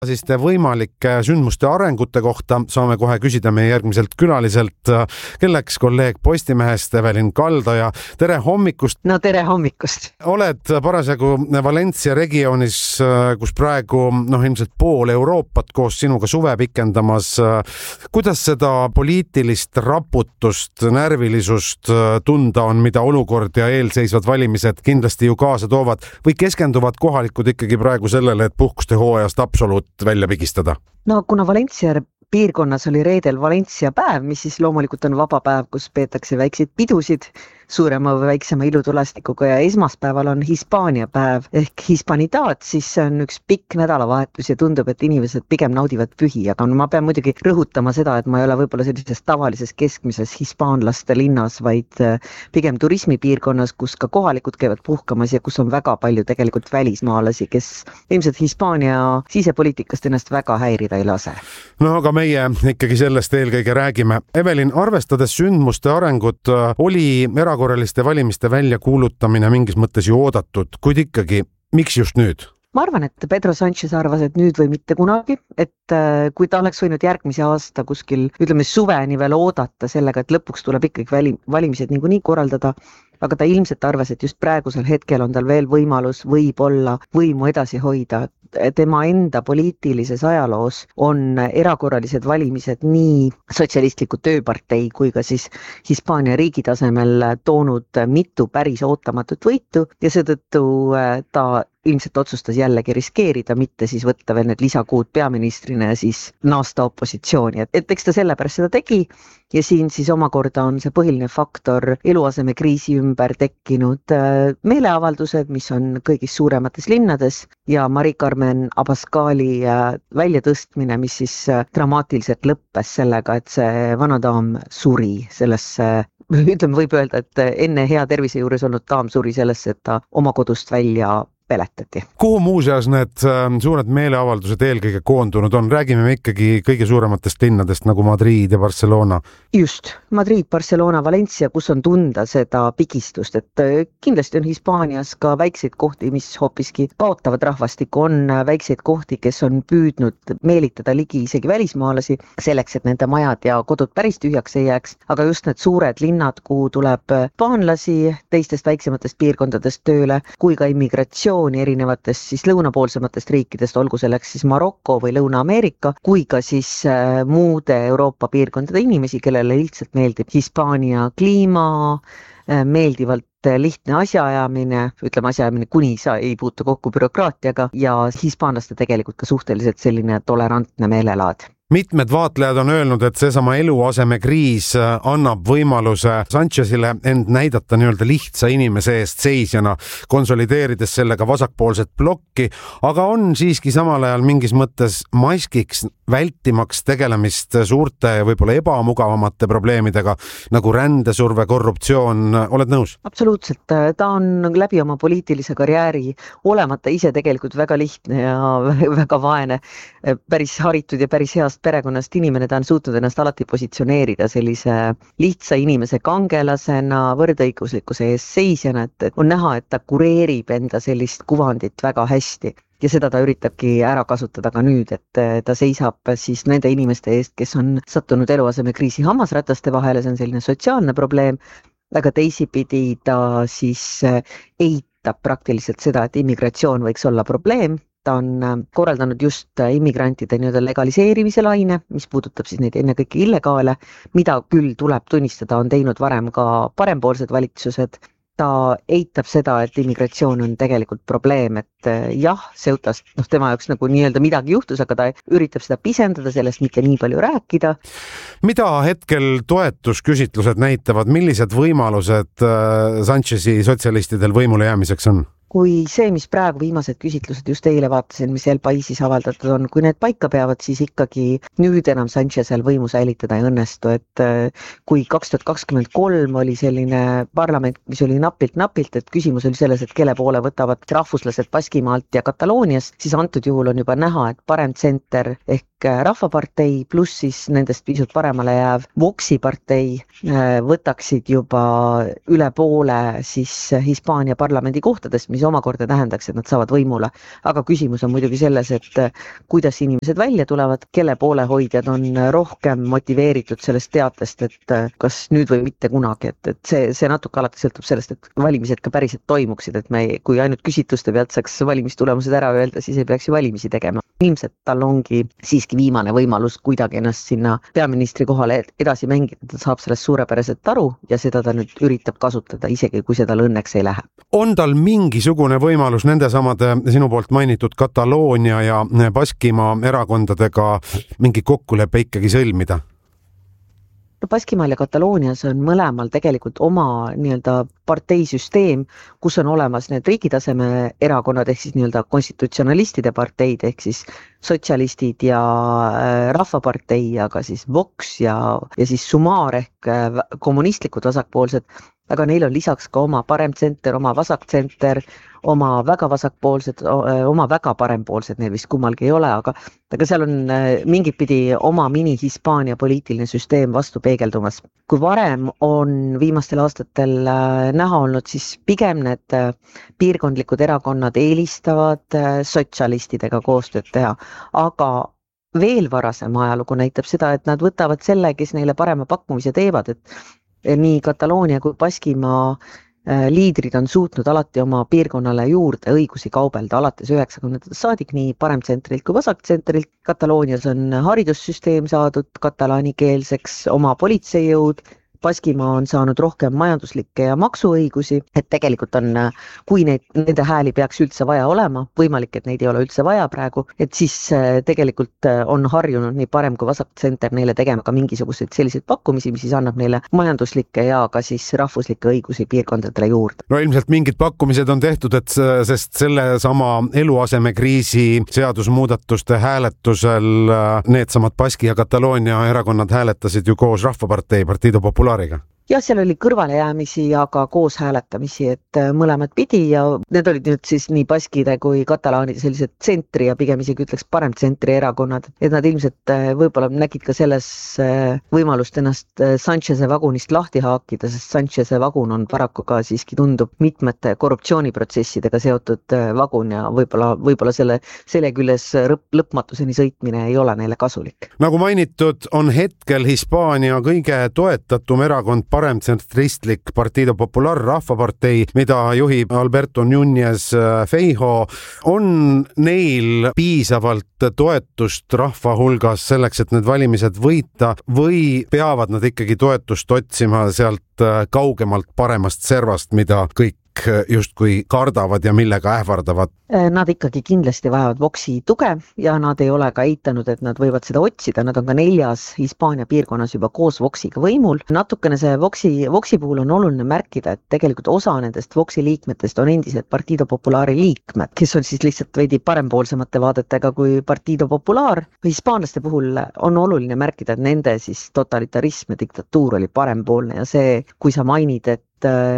Selliste võimalike sündmuste arengute kohta saame kohe küsida meie järgmiselt külaliselt, kelleks kolleeg Postimehest Evelin Kaldoja. Tere hommikust! No tere hommikust! Oled parasjagu Valencia regioonis, kus praegu ilmselt pool Euroopat koos sinuga suve pikendamas. Kuidas seda poliitilist raputust, närvilisust tunda on, mida olukord ja eelseisvad valimised kindlasti ju kaasa toovad, või keskenduvad kohalikud ikkagi praegu sellele, et puhkuste hooajast absoluut välja pigistada? No kuna Valencia piirkonnas oli reedel Valencia päev, mis siis loomulikult on vaba päev, kus peetakse väikseid pidusid suurema või väiksema ilutulastikuga, ja esmaspäeval on Hispaania päev ehk Hispanitaat, siis see on üks pikk nädalavahetus ja tundub, et inimesed pigem naudivad pühi, aga ma pean muidugi rõhutama seda, et ma ei ole võib-olla sellises tavalises keskmises hispaanlaste linnas, vaid pigem turismipiirkonnas, kus ka kohalikud käivad puhkamas ja kus on väga palju tegelikult välismaalasi, kes ilmselt Hispaania sisepoliitikast ennast väga häirida ei lase. No aga meie ikkagi sellest eelkõige räägime. Evelin, arvestades sündmuste arengut, oli erakorraliste valimiste väljakuulutamine mingis mõttes ju oodatud, kuid ikkagi, miks just nüüd? Ma arvan, et Pedro Sánchez arvas, et nüüd või mitte kunagi, et kui ta oleks võinud järgmise aasta kuskil, ütleme suveni veel oodata sellega, et lõpuks tuleb ikkagi valimised niikuinii korraldada, aga ta ilmselt arvas, et just praegusel hetkel on tal veel võimalus võib-olla võimu edasi hoida. Tema enda poliitilises ajaloos on erakorralised valimised nii sotsialistliku tööpartei kui ka siis Hispaania riigi tasemel toonud mitu päris ootamatut võitu ja seetõttu ta ilmselt otsustas jällegi riskeerida, mitte siis võtta veel need lisakuud peaministrina ja siis naasta opositsiooni. Et eks ta sellepärast seda tegi ja siin siis omakorda on see põhiline faktor eluaseme kriisi ümber tekkinud meeleavaldused, mis on kõigis suuremates linnades ja Mari-Carmen Abascali väljatõstmine, mis siis dramaatiliselt lõppes sellega, et see vanadaam suri sellesse, ütleme võib öelda, et enne hea tervise juures olnud daam suri sellesse, et ta oma kodust välja peletati. Kuhu muuseas need suured meeleavaldused eelkõige koondunud on? Räägime me ikkagi kõige suurematest linnadest nagu Madrid ja Barcelona. Just, Madrid, Barcelona, Valencia, kus on tunda seda pigistust, et kindlasti on Hispaanias ka väikseid kohti, mis hoopiski paotavad rahvastikku, on väikseid kohti, kes on püüdnud meelitada ligi isegi välismaalasi selleks, et nende majad ja kodud päris tühjaks ei jääks, aga just need suured linnad, kuhu tuleb paanlasi teistest väiksematest piirkondadest tööle, kui ka immigratsioon erinevatest siis lõunapoolsematest riikidest, olgu selleks siis Maroko või Lõuna-Ameerika, kui ka siis muude Euroopa piirkondade inimesi, kellele lihtsalt meeldib Hispaania kliima, meeldivalt lihtne asjaajamine, ütleme asjaajamine, kuni sa ei puutu kokku bürokraatiaga ja hispaanlaste tegelikult ka suhteliselt selline tolerantne meelelaad. Mitmed vaatlejad on öelnud, et seesama eluaseme kriis annab võimaluse Sanchezile end näidata nii-öelda lihtsa inimese eest seisjana, konsolideerides sellega vasakpoolset blokki, aga on siiski samal ajal mingis mõttes maskiks vältimaks tegelemist suurte ja võib-olla ebamugavamate probleemidega, nagu rändesurve, korruptsioon. Oled nõus? Absoluutselt. Ta on läbi oma poliitilise karjääri olemata ise tegelikult väga lihtne ja väga vaene, päris haritud ja päris heast perekonnast inimene, ta on suutnud ennast alati positsioneerida sellise lihtsa inimese kangelasena, võrdõiguslikkuse eest seisjana, et on näha, et ta kureerib enda sellist kuvandit väga hästi. Ja seda ta üritabki ära kasutada ka nüüd, et ta seisab siis nende inimeste eest, kes on sattunud eluaseme kriisi hammasrataste vahele, see on selline sotsiaalne probleem, aga teisipidi ta siis eitab praktiliselt seda, et immigratsioon võiks olla probleem. Ta on korraldanud just immigrantide nii-öelda legaliseerimise laine, mis puudutab siis neid ennekõike illegaale, mida küll tuleb tunnistada, on teinud varem ka parempoolsed valitsused. Ta eitab seda, et immigratsioon on tegelikult probleem, et jah, Ceutast, tema jaoks nagu nii-öelda midagi juhtus, aga ta üritab seda pisendada, sellest mitte nii palju rääkida. Mida hetkel toetusküsitlused näitavad, millised võimalused Sanchezi sotsialistidel võimule jäämiseks on? Kui see, mis praegu viimased küsitlused just eile vaatasin, mis El Paisis avaldatud on, kui need paika peavad, siis ikkagi nüüd enam Sanchezil võimu säilitada ei õnnestu, et kui 2023 oli selline parlament, mis oli napilt, et küsimus oli selles, et kelle poole võtavad rahvuslased Baskimaalt ja Katalooniast, siis antud juhul on juba näha, et paremtsenter ehk Rahvapartei pluss siis nendest pisut paremale jääv Voxi partei võtaksid juba üle poole siis Hispaania parlamendi kohtadest, mis omakorda tähendaks, et nad saavad võimule. Aga küsimus on muidugi selles, et kuidas inimesed välja tulevad, kelle poolehoidjad on rohkem motiveeritud sellest teatest, et kas nüüd või mitte kunagi, et see natuke alati sõltub sellest, et valimised ka päriselt toimuksid, et kui ainult küsitluste pealt saaks valimistulemused ära öelda, siis ei peaks ju valimisi tegema. Ilmselt tal ongi siiski viimane võimalus kuidagi ennast sinna peaministri kohale edasi mängida, ta saab sellest suurepäraselt aru ja seda ta nüüd üritab kasutada, isegi kui seda õnneks ei lähe. On tal mingisugune võimalus nende samade sinu poolt mainitud Kataloonia ja Baskimaa erakondadega mingi kokkulepe ikkagi sõlmida? Baskimaal ja Kataloonias on mõlemal tegelikult oma nii-öelda parteisüsteem, kus on olemas need riigitaseme erakonnad ehk siis nii-öelda konstitutsionalistide parteid ehk siis sotsialistid ja Rahvapartei, aga siis Vox ja siis Sumar ehk kommunistlikud vasakpoolsed, aga neil on lisaks ka oma paremtsenter, oma vasaktsenter, oma väga vasakpoolsed, oma väga parempoolsed, neil vist kummalgi ei ole, aga seal on mingit pidi oma mini-Hispaania poliitiline süsteem vastu peegeldumas. Kui varem on viimastel aastatel näha olnud, siis pigem need piirkondlikud erakonnad eelistavad sotsialistidega koostööd teha, aga veel varasem ajalugu näitab seda, et nad võtavad selle, kes neile parema pakkumise teevad, et nii Kataloonia kui Baskimaa liidrid on suutnud alati oma piirkonnale juurde õigusi kaubelda alates 90. saadik, nii paremtsentrilt kui vasaktsentrilt. Kataloonias on haridussüsteem saadud katalaanikeelseks, oma politseijõud, Baskimaa on saanud rohkem majanduslikke ja maksuõigusi, et tegelikult on, kui nende hääli peaks üldse vaja olema, võimalik, et neid ei ole üldse vaja praegu, et siis tegelikult on harjunud nii parem kui vasaktsentter neile tegema ka mingisuguseid selliseid pakkumisi, mis siis annab neile majanduslikke ja ka siis rahvuslikke õigusi piirkondadele juurde. No ilmselt mingid pakkumised on tehtud, sest selle sama eluasemekriisi seadusmuudatuste hääletusel needsamad Baski ja Kataloonia erakonnad hääletasid ju koos Rahvapartei Partido Popular. Jah, seal oli kõrvalejäämisi, aga koos hääletamisi, et mõlemad pidi ja need olid nüüd siis nii baskide kui katalaanide sellised tsentri ja pigem isegi ütleks paremtsentri erakonnad, et nad ilmselt võib-olla nägid ka selles võimalust ennast Sancheze vagunist lahti haakida, sest Sancheze vagun on paraku ka siiski tundub mitmete korruptsiooniprotsessidega seotud vagun ja võib-olla selle küljes lõpmatuseni sõitmine ei ole neile kasulik. Nagu mainitud, on hetkel Hispaania kõige toetatum erakond paremtsentristlik Partido Popular Rahvapartei, mida juhib Alberto Núñez Feijóo. On neil piisavalt toetust rahva hulgas selleks, et need valimised võita või peavad nad ikkagi toetust otsima sealt kaugemalt paremast servast, mida kõik justkui kardavad ja millega ähvardavad? Nad ikkagi kindlasti vajavad Voxi tuge ja nad ei ole ka eitanud, et nad võivad seda otsida. Nad on ka 4. Hispaania piirkonnas juba koos Voxiga võimul. Natukene see Voxi puhul on oluline märkida, et tegelikult osa nendest Voxi liikmetest on endised Partido Populari liikmed, kes on siis lihtsalt veidi parempoolsemate vaadetega kui Partido Popular. Hispaanlaste puhul on oluline märkida, et nende siis totalitarism ja diktatuur oli parempoolne ja see, kui sa mainid, et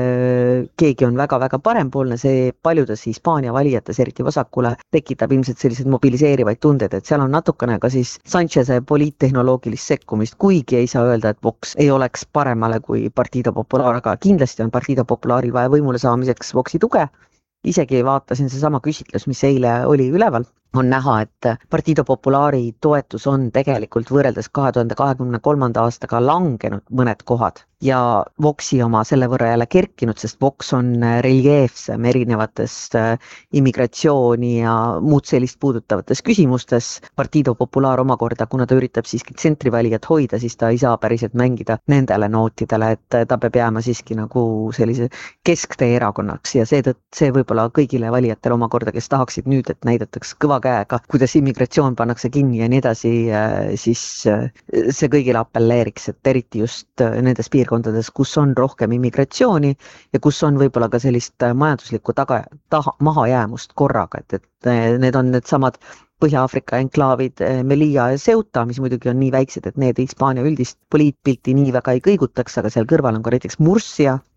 keegi on väga-väga parempoolne, see paljudes Hispaania valijates, eriti vasakule, tekitab ilmselt sellised mobiliseerivaid tundeid, et seal on natukene ka siis Sancheze poliittehnoloogilist sekkumist, kuigi ei saa öelda, et Vox ei oleks paremale kui Partido Popular, aga kindlasti on Partido Popularil vaja võimule saamiseks Voxi tuge. Isegi vaatasin seesama küsitlus, mis eile oli üleval, on näha, et Partido Populari toetus on tegelikult võrreldes 2023. aastaga langenud mõned kohad ja Voxi oma selle võrra jälle kerkinud, sest Vox on reljeefsem erinevatest immigratsiooni ja muud sellist puudutavates küsimustes. Partido Popular omakorda, kuna ta üritab siiski tsentrivalijat hoida, siis ta ei saa päriselt mängida nendele nootidele, et ta peab jääma siiski nagu sellise kesktee erakonnaks ja see võib-olla kõigile valijatele omakorda, kes tahaksid nüüd, et näidataks kõva käega, kuidas immigratsioon pannakse kinni ja nii edasi, siis see kõigile appelleeriks, et eriti just nendes piirkondades, kus on rohkem immigratsiooni ja kus on võib-olla ka sellist majanduslikku mahajäämust korraga, et need on need samad Põhja-Aafrika enklaavid Melilla ja Ceuta, mis muidugi on nii väiksed, et need Hispaania üldist poliitpilti nii väga ei kõigutaks, aga seal kõrval on ka näiteks Murcia,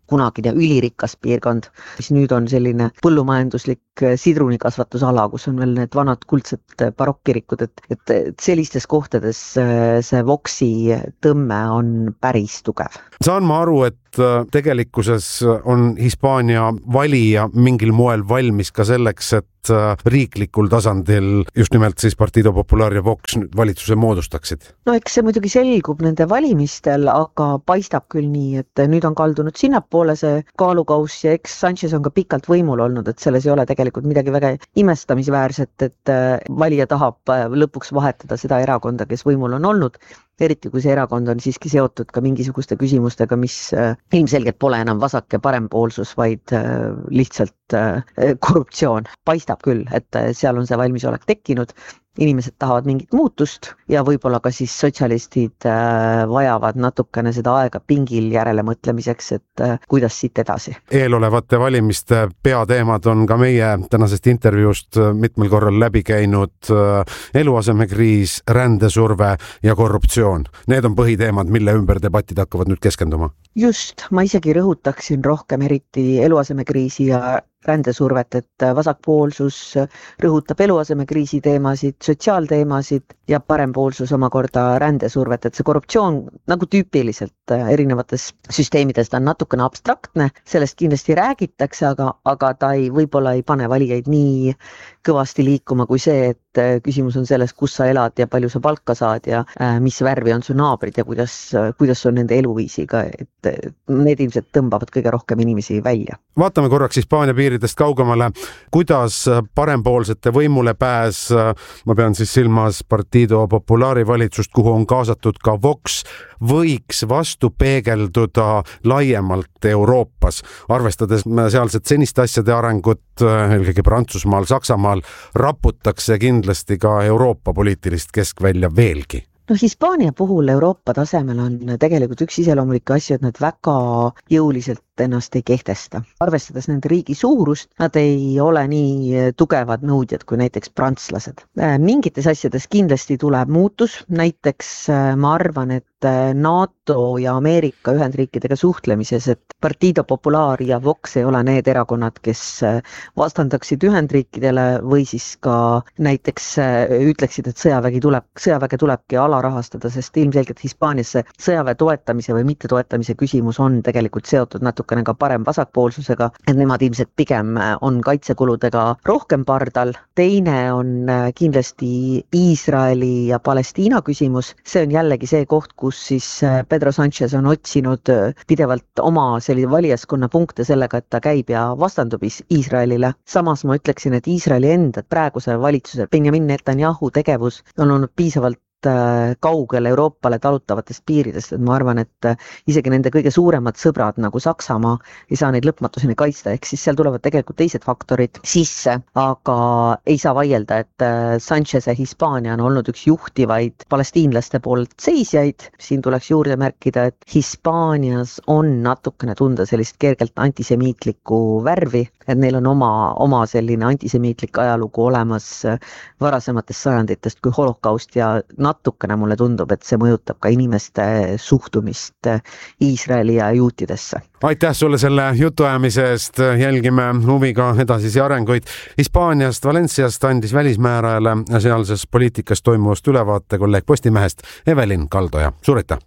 kunagine ülirikas piirkond, mis nüüd on selline põllumajanduslik sidrunikasvatusala, kus on veel need vanad kuldsed barokkirikud, et sellistes kohtades see Voxi tõmme on päris tugev. Saan ma aru, et tegelikkuses on Hispaania valija mingil moel valmis ka selleks, et riiklikul tasandil just nimelt siis Partido Popular ja Vox nüüd valitsuse moodustaksid? No eks see muidugi selgub nende valimistel, aga paistab küll nii, et nüüd on kaldunud sinnapoole see kaalukaus ja eks Sanchez on ka pikalt võimul olnud, et selles ei ole tegelikult midagi väga imestamisväärset, et valija tahab lõpuks vahetada seda erakonda, kes võimul on olnud, eriti kui see erakond on siiski seotud ka mingisuguste küsimustega, mis ilmselgelt pole enam vasak- ja parempoolsus, vaid lihtsalt korruptsioon. Paistab küll, et seal on see valmisolek tekkinud. Inimesed tahavad mingit muutust ja võib-olla ka siis sotsialistid vajavad natukene seda aega pingil järele mõtlemiseks, et kuidas siit edasi. Eelolevate valimiste peateemad on ka meie tänasest intervjuust mitmel korral läbi käinud eluasemekriis, rändesurve ja korruptsioon. Need on põhiteemad, mille ümber debatid hakkavad nüüd keskenduma. Just, ma isegi rõhutaksin rohkem eriti eluasemekriisi ja rändesurvet, et vasakpoolsus rõhutab eluasemekriisi teemasid, sotsiaalteemasid ja parempoolsus omakorda rändesurvet, et see korruptsioon nagu tüüpiliselt erinevates süsteemides ta on natukene abstraktne, sellest kindlasti räägitakse, aga ta võib-olla ei pane valijaid nii kõvasti liikuma kui see, et küsimus on selles, kus sa elad ja palju sa palka saad ja mis värvi on su naabrid ja kuidas on nende eluviisiga, et need ilmselt tõmbavad kõige rohkem inimesi välja. Vaatame korraks Hispaania piiridest kaugemale, kuidas parempoolsete võimule pääs, ma pean siis silmas Partido Populari valitsust, kuhu on kaasatud ka Vox, võiks vastu peegelduda laiemalt Euroopas, arvestades sealset senist asjade arengut, eelkõige Prantsusmaal, Saksamaal, raputakse kindlasti ka Euroopa poliitilist keskvälja veelgi. No Hispaania puhul Euroopa tasemel on tegelikult üks iseloomulikke asju, et nad väga jõuliselt ennast ei kehtesta. Arvestades nende riigi suurust, nad ei ole nii tugevad nõudjad kui näiteks prantslased. Mingites asjades kindlasti tuleb muutus, näiteks ma arvan, et NATO ja Ameerika Ühendriikidega suhtlemises, et Partido Popular ja Vox ei ole need erakonnad, kes vastandaksid Ühendriikidele või siis ka näiteks ütleksid, et sõjaväge tulebki alarahastada, sest ilmselgelt Hispaanias sõjaväe toetamise või mittetoetamise küsimus on tegelikult seotud natukene ka parem vasakpoolsusega, et nemad ilmselt pigem on kaitsekuludega rohkem pardal. Teine on kindlasti Iisraeli ja Palestiina küsimus. See on jällegi see koht, kus siis Pedro Sanchez on otsinud pidevalt oma sellise valijaskonna punkte sellega, et ta käib ja vastandub Iisraelile. Samas ma ütleksin, et Iisraeli enda praeguse valitsuse Benjamin Netanyahu tegevus on olnud piisavalt kaugel Euroopale talutavatest piiridest, et ma arvan, et isegi nende kõige suuremad sõbrad nagu Saksamaa ei saa neid lõpmatuseni kaitsta, ehk siis seal tulevad tegelikult teised faktorid sisse, aga ei saa vaielda, et Sanchez ja Hispaania on olnud üks juhtivaid palestiinlaste poolt seisjaid. Siin tuleks juurde märkida, et Hispaanias on natukene tunda sellist kergelt antisemiitlikku värvi, et neil on oma selline antisemiitlik ajalugu olemas varasematest sajanditest kui holokaust ja natukene mulle tundub, et see mõjutab ka inimeste suhtumist Iisraeli ja juutidesse. Aitäh sulle selle jutuajamise eest, jälgime huviga edasisi arenguid. Hispaaniast Valenciast andis välismäärajale sealses poliitikas toimuvast ülevaate kolleeg Postimehest Evelin Kaldoja. Suur aitäh!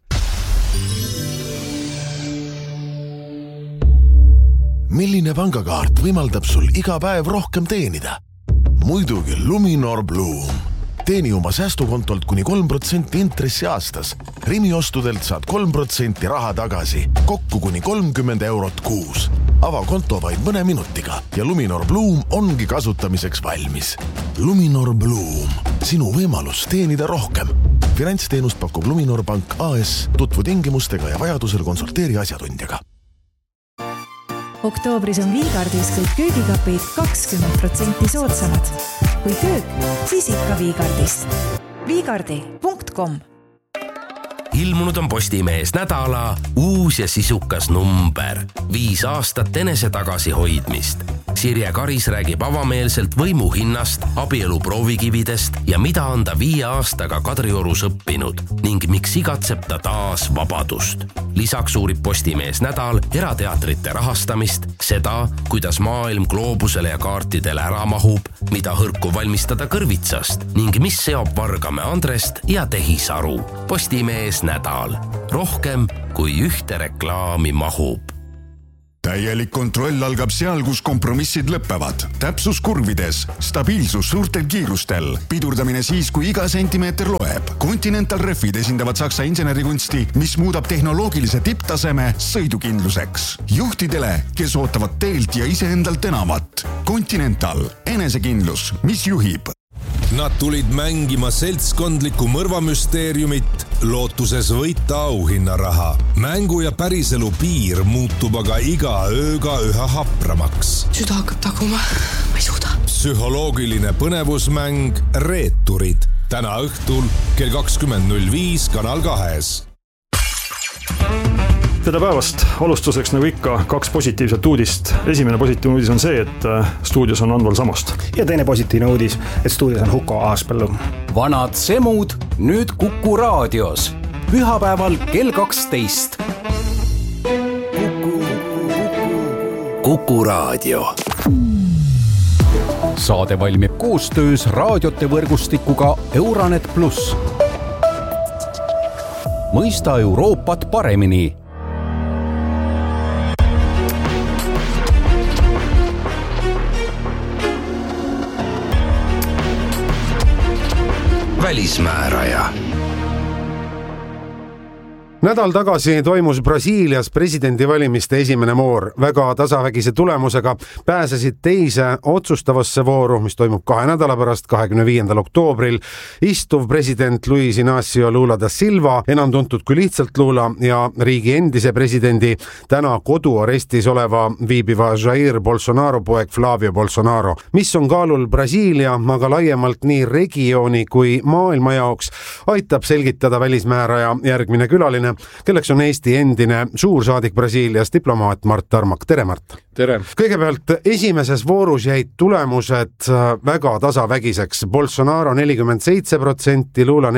Milline pangakaart võimaldab sul iga päev rohkem teenida? Muidugi Luminor Bloom. Teeni oma säästukontolt kuni 3% intressi aastas. Rimi ostudelt saad 3% raha tagasi, kokku kuni 30 eurot kuus. Ava konto vaid mõne minutiga ja Luminor Bloom ongi kasutamiseks valmis. Luminor Bloom. Sinu võimalus teenida rohkem. Finantsteenust pakub Luminor Pank AS. Tutvu tingimustega ja vajadusel konsulteeri asjatundjaga. Oktoobris on Viigardis kõik köögikapid 20% soodsamad. Kui köök, siis ikka Viigardist. Viigardi.com Ilmunud on Postimehes nädala uus ja sisukas number. 5 aastat enese tagasihoidmist. Sirje Karis räägib avameelselt võimu hinnast, abielu proovikividest ja mida on ta 5 aastaga Kadriorus õppinud ning miks igatseb ta taas vabadust. Lisaks uurib Postimees nädal erateatrite rahastamist, seda, kuidas maailm gloobusele ja kaartidele ära mahub, mida hõrku valmistada kõrvitsast ning mis seob Vargamäe Andrest ja Tehisaru. Postimees nädal. Rohkem kui ühte reklaami mahub. Täielik kontroll algab seal, kus kompromissid lõppevad. Täpsus kurvides, stabiilsus suurtel kiirustel, pidurdamine siis, kui iga sentimeeter loeb. Continental Refid esindavad saksa insenerikunsti, mis muudab tehnoloogilise tipptaseme sõidukindluseks. Juhtidele, kes ootavad teelt ja iseendalt enamat. Continental, enesekindlus, mis juhib. Nad tulid mängima seltskondlikku mõrvamüsteeriumit, lootuses võita auhinnaraha. Mängu ja päriselu piir muutub aga iga ööga üha hapramaks. Süda hakkab taguma, ma ei suuda. Psühholoogiline põnevusmäng Reeturid. Täna õhtul kell 20.05 Kanal 2. Tere päevast! Alustuseks nagu ikka 2 positiivset uudist. Esimene positiivne uudis on see, et stuudios on Anval Samost. Ja teine positiivne uudis, et stuudios on Huko Aaspõllu. Vanad semud nüüd Kuku raadios. Pühapäeval kell 12. Kuku raadio. Saade valmib koostöös raadiote võrgustikuga Euranet Plus. Mõista Euroopat paremini. Välismääraja. Nädal tagasi toimus Brasiilias presidendivalimiste esimene voor. Väga tasavägise tulemusega pääsesid teise otsustavasse vooru, mis toimub 2 nädala pärast, 25. oktoobril. Istuv president Luis Inácio Lula da Silva, enam tuntud kui lihtsalt Lula, ja riigi endise presidendi täna koduarestis oleva viibiva Jair Bolsonaro poeg Flavio Bolsonaro. Mis on kaalul Brasiilia, aga laiemalt nii regiooni kui maailma jaoks, aitab selgitada välismääraja järgmine külaline, kelleks on Eesti endine suursaadik Brasiilias, diplomaat Mart Tarmak. Tere, Mart! Tere! Kõigepealt esimeses voorus jäid tulemused väga tasavägiseks. Bolsonaro 47%, Lula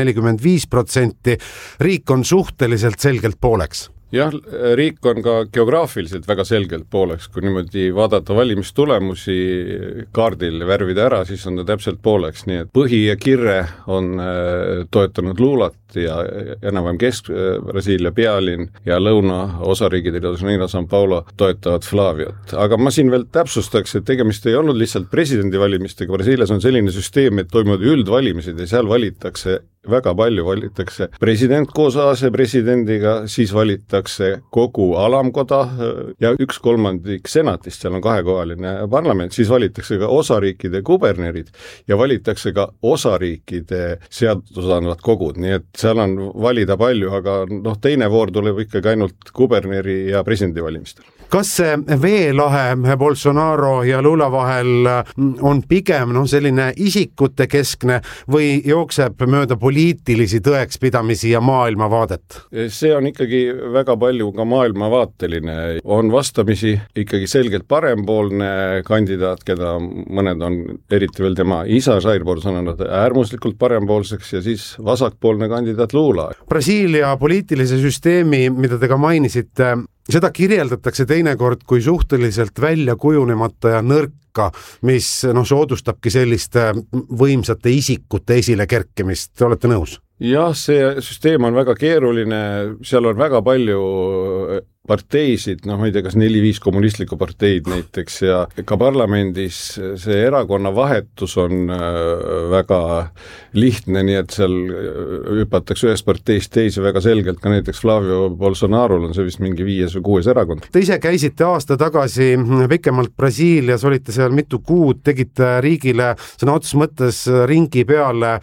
45%. Riik on suhteliselt selgelt pooleks. Jah, riik on ka geograafiliselt väga selgelt pooleks. Kui niimoodi vaadata valimistulemusi kaardil värvida ära, siis on ta täpselt pooleks. Nii et põhi ja kirre on toetanud Lulat ja enam-vähem Kesk-Brasiilia pealinn ja lõuna osariigid Rio São Paulo toetavad Flaviot. Aga ma siin veel täpsustaks, et tegemist ei olnud lihtsalt presidendivalimistega. Brasiilias on selline süsteem, et toimuvad üldvalimised ja seal valitakse väga palju, valitakse president koos asepresidendiga, siis valitakse kogu alamkoda ja 1/3 senatist, seal on 2-kohaline parlament, siis valitakse ka osariikide kubernerid ja valitakse ka osariikide seadusandvad kogud, nii et seal on valida palju, aga teine voor tuleb ikkagi ainult kuberneri ja presidendivalimistel. Kas see veelahe Bolsonaro ja Lula vahel on pigem selline isikute keskne või jookseb mööda poliitilisi tõekspidamisi ja maailmavaadet? See on ikkagi väga palju ka maailmavaateline. On vastamisi ikkagi selgelt parempoolne kandidaat, keda mõned on eriti veel tema isa Jair Bolsonaro äärmuslikult parempoolseks ja siis vasakpoolne kandidaat Lula. Brasiilia poliitilise süsteemi, mida te ka mainisite, seda kirjeldatakse teinekord kui suhteliselt välja kujunemata ja nõrka, mis soodustabki selliste võimsate isikute esile kerkimist. Te olete nõus? Jah, see süsteem on väga keeruline, seal on väga palju parteisid, ma ei tea, kas 4-5 kommunistlikku parteid näiteks ja ka parlamendis see erakonna vahetus on väga lihtne, nii et seal hüpatakse ühest parteist teise väga selgelt, ka näiteks Flavio Bolsonarol on see vist mingi 5 või 6 erakond. Te ise käisite aasta tagasi pikemalt Brasiilias, olite seal mitu kuud, tegite riigile sõna otseses mõttes ringi peale.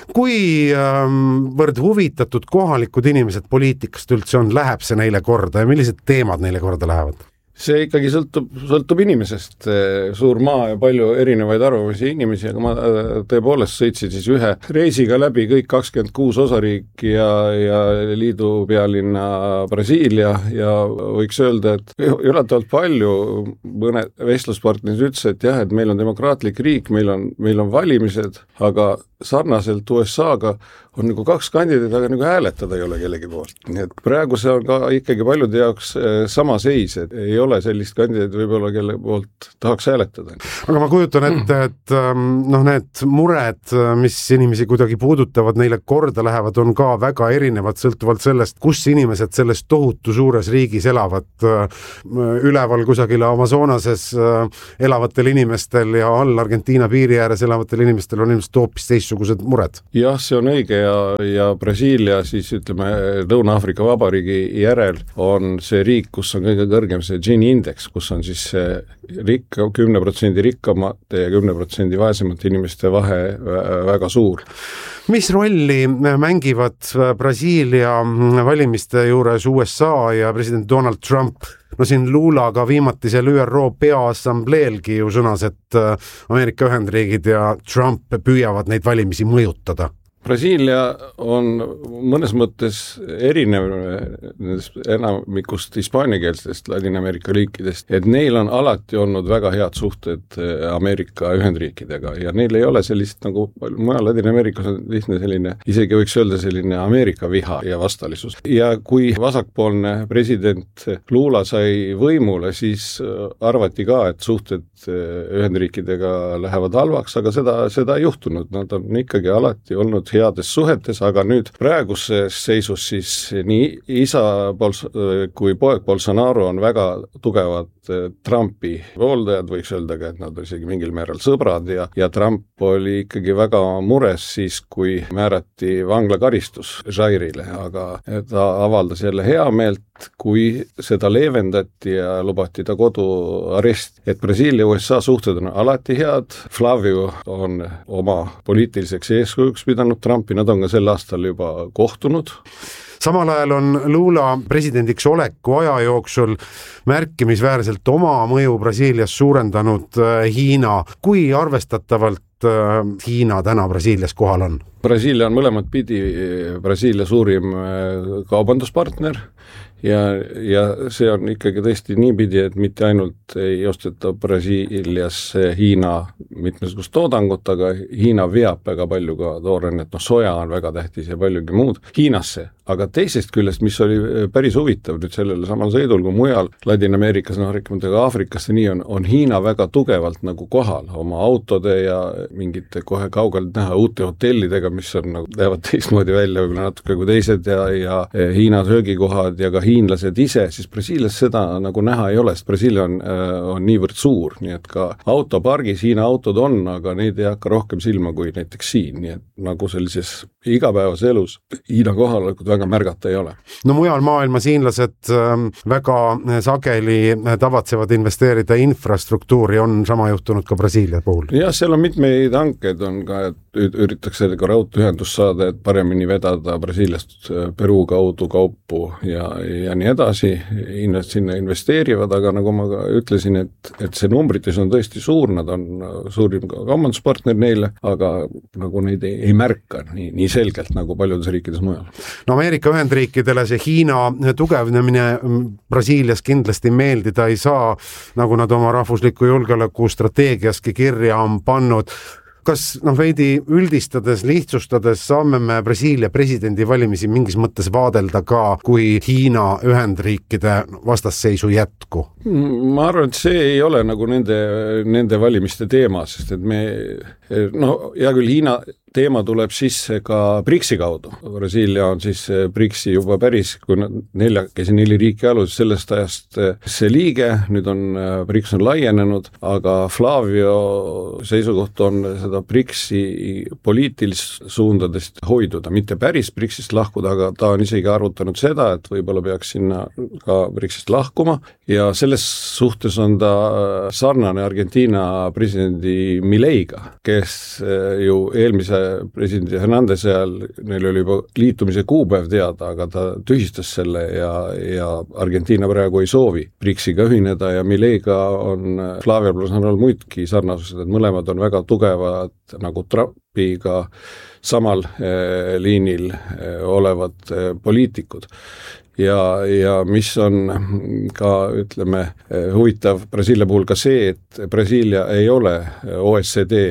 Kui võrd huvitatud kohalikud inimesed poliitikast üldse on, läheb see neile korda ja millised teemad neile korda lähevad? see ikkagi sõltub inimesest, suur maa ja palju erinevaid arvamusi inimesi, aga ma tõepoolest sõitsin siis ühe reisiga läbi kõik 26 osariiki ja liidu pealinna Brasiilia ja võiks öelda, et üllatavalt palju mõned vestluspartnerid ütles, et jah, et meil on demokraatlik riik, meil on valimised, aga sarnaselt USA-ga on nagu 2 kandidaadi, aga nagu hääletada ei ole kellegi poolt. Nii et praegu see on ka ikkagi paljude jaoks sama seis, et ei ole sellist kandidaadi võib-olla, kelle poolt tahaks hääletada. Aga ma kujutan ette, et need mured, mis inimesi kuidagi puudutavad, neile korda lähevad, on ka väga erinevad, sõltuvalt sellest, kus inimesed selles tohutu suures riigis elavad. Üleval kusagil Amazonases elavatel inimestel ja all Argentiina piiri ääres elavatel inimestel on ilmselt hoopis teistsugused mured. Jah, see on õige ja Brasiilia siis ütleme Lõuna-Aafrika Vabariigi järel on see riik, kus on kõige kõrgem see Gini indeks, kus on siis 10% rikkamate ja 10% vaesemate inimeste vahe väga suur. Mis rolli mängivad Brasiilia valimiste juures USA ja president Donald Trump? No siin Lulaga viimati seal ÜRO peaassambleelgi ju sõnas, et Ameerika Ühendriigid ja Trump püüavad neid valimisi mõjutada. Brasiilia on mõnes mõttes erinev enamikust hispaaniakeelsetest Ladina-Ameerika riikidest, et neil on alati olnud väga head suhted Ameerika Ühendriikidega ja neil ei ole sellist nagu mujal Ladina-Ameerikas on lihtne selline, isegi võiks öelda selline Ameerika viha ja vastalisus. Ja kui vasakpoolne president Lula sai võimule, siis arvati ka, et suhted Ühendriikidega lähevad halvaks, aga seda ei juhtunud, nad on ikkagi alati olnud heades suhetes, aga nüüd praeguses seisus siis nii isa kui poeg Bolsonaro on väga tugevad Trumpi pooldajad, võiks öeldagi, et nad on isegi mingil määral sõbrad ja Trump oli ikkagi väga mures siis, kui määrati vanglakaristus Jairile, aga ta avaldas jälle heameelt, kui seda leevendati ja lubati ta koduarest, et Brasiilia ja USA suhted on alati head, Flavio on oma poliitiliseks eeskujuks pidanud Trumpi, nad on ka sel aastal juba kohtunud. Samal ajal on Lula presidendiks oleku aja jooksul märkimisväärselt oma mõju Brasiilias suurendanud Hiina. Kui arvestatavalt Hiina täna Brasiilias kohal on? Brasiilia on mõlemad pidi Brasiilia suurim kaubanduspartner ja see on ikkagi tõesti niipidi, et mitte ainult ei osteta Brasiiliasse Hiina mitmesugust toodangut, aga Hiina veab väga palju ka toorennet, soja on väga tähtis ja paljugi muud Hiinasse, aga teisest küljest, mis oli päris huvitav nüüd sellele samal sõidul kui mujal Ladina-Ameerikas, rääkimata ka Aafrikasse, nii on Hiina väga tugevalt nagu kohal oma autode ja mingite kohe kaugelt näha uute hotellidega, mis on nagu lähevad teistmoodi välja, võib-olla natuke kui teised ja Hiina söögikohad ja ka hiinlased ise, siis Brasiilias seda nagu näha ei ole, sest Brasiilia on niivõrd suur, nii et ka autopargis Hiina autod on, aga neid ei hakka rohkem silma kui näiteks siin, nii et nagu sellises igapäevas elus Hiina kohalolekut väga märgata ei ole. No mujal maailmas hiinlased väga sageli tavatsevad investeerida infrastruktuuri, on sama juhtunud ka Brasiilia puhul? Jah, seal on mitmeid hanked, on ka, et üritatakse ka raudteeühendust saada, et paremini vedada Brasiiliast Peruu kaudu kaupu ja nii edasi, hiinlased sinna investeerivad, aga nagu ma ka ütlesin, et see numbrites on tõesti suur, nad on suurim kaubanduspartner neile, aga nagu neid ei märka nii selgelt nagu paljudes riikides mujal. No Ameerika Ühendriikidele see Hiina tugevnemine Brasiilias kindlasti meeldida ei saa, nagu nad oma rahvusliku julgeoleku strateegiaski kirja on pannud. Kas veidi üldistades, lihtsustades saame me Brasiilia presidendi valimisi mingis mõttes vaadelda ka kui Hiina Ühendriikide vastasseisu jätku? Ma arvan, et see ei ole nagu nende valimiste teema, sest et hea küll Hiina teema tuleb sisse ka BRICS-i kaudu. Brasiilia on siis BRICS-i juba päris, kui 4 riiki alus sellest ajast see liige, nüüd on BRICS on laienenud, aga Flavio seisukoht on seda BRICS-i poliitilist suundadest hoiduda, mitte päris BRICS-ist lahkuda, aga ta on isegi arvutanud seda, et võib-olla peaks sinna ka BRICS-ist lahkuma ja selles suhtes on ta sarnane Argentiina presidendi Mileiga, kes ju eelmise president Hernandez ajal, neil oli juba liitumise kuupäev teada, aga ta tühistas selle ja Argentiina praegu ei soovi BRICS-iga ühineda ja Mileiga on Flavio Bolsonaro muidki sarnasused, et mõlemad on väga tugevad nagu Trumpiga samal liinil olevad poliitikud. Ja mis on ka, ütleme, huvitav Brasiilia puhul ka see, et Brasiilia ei ole OECD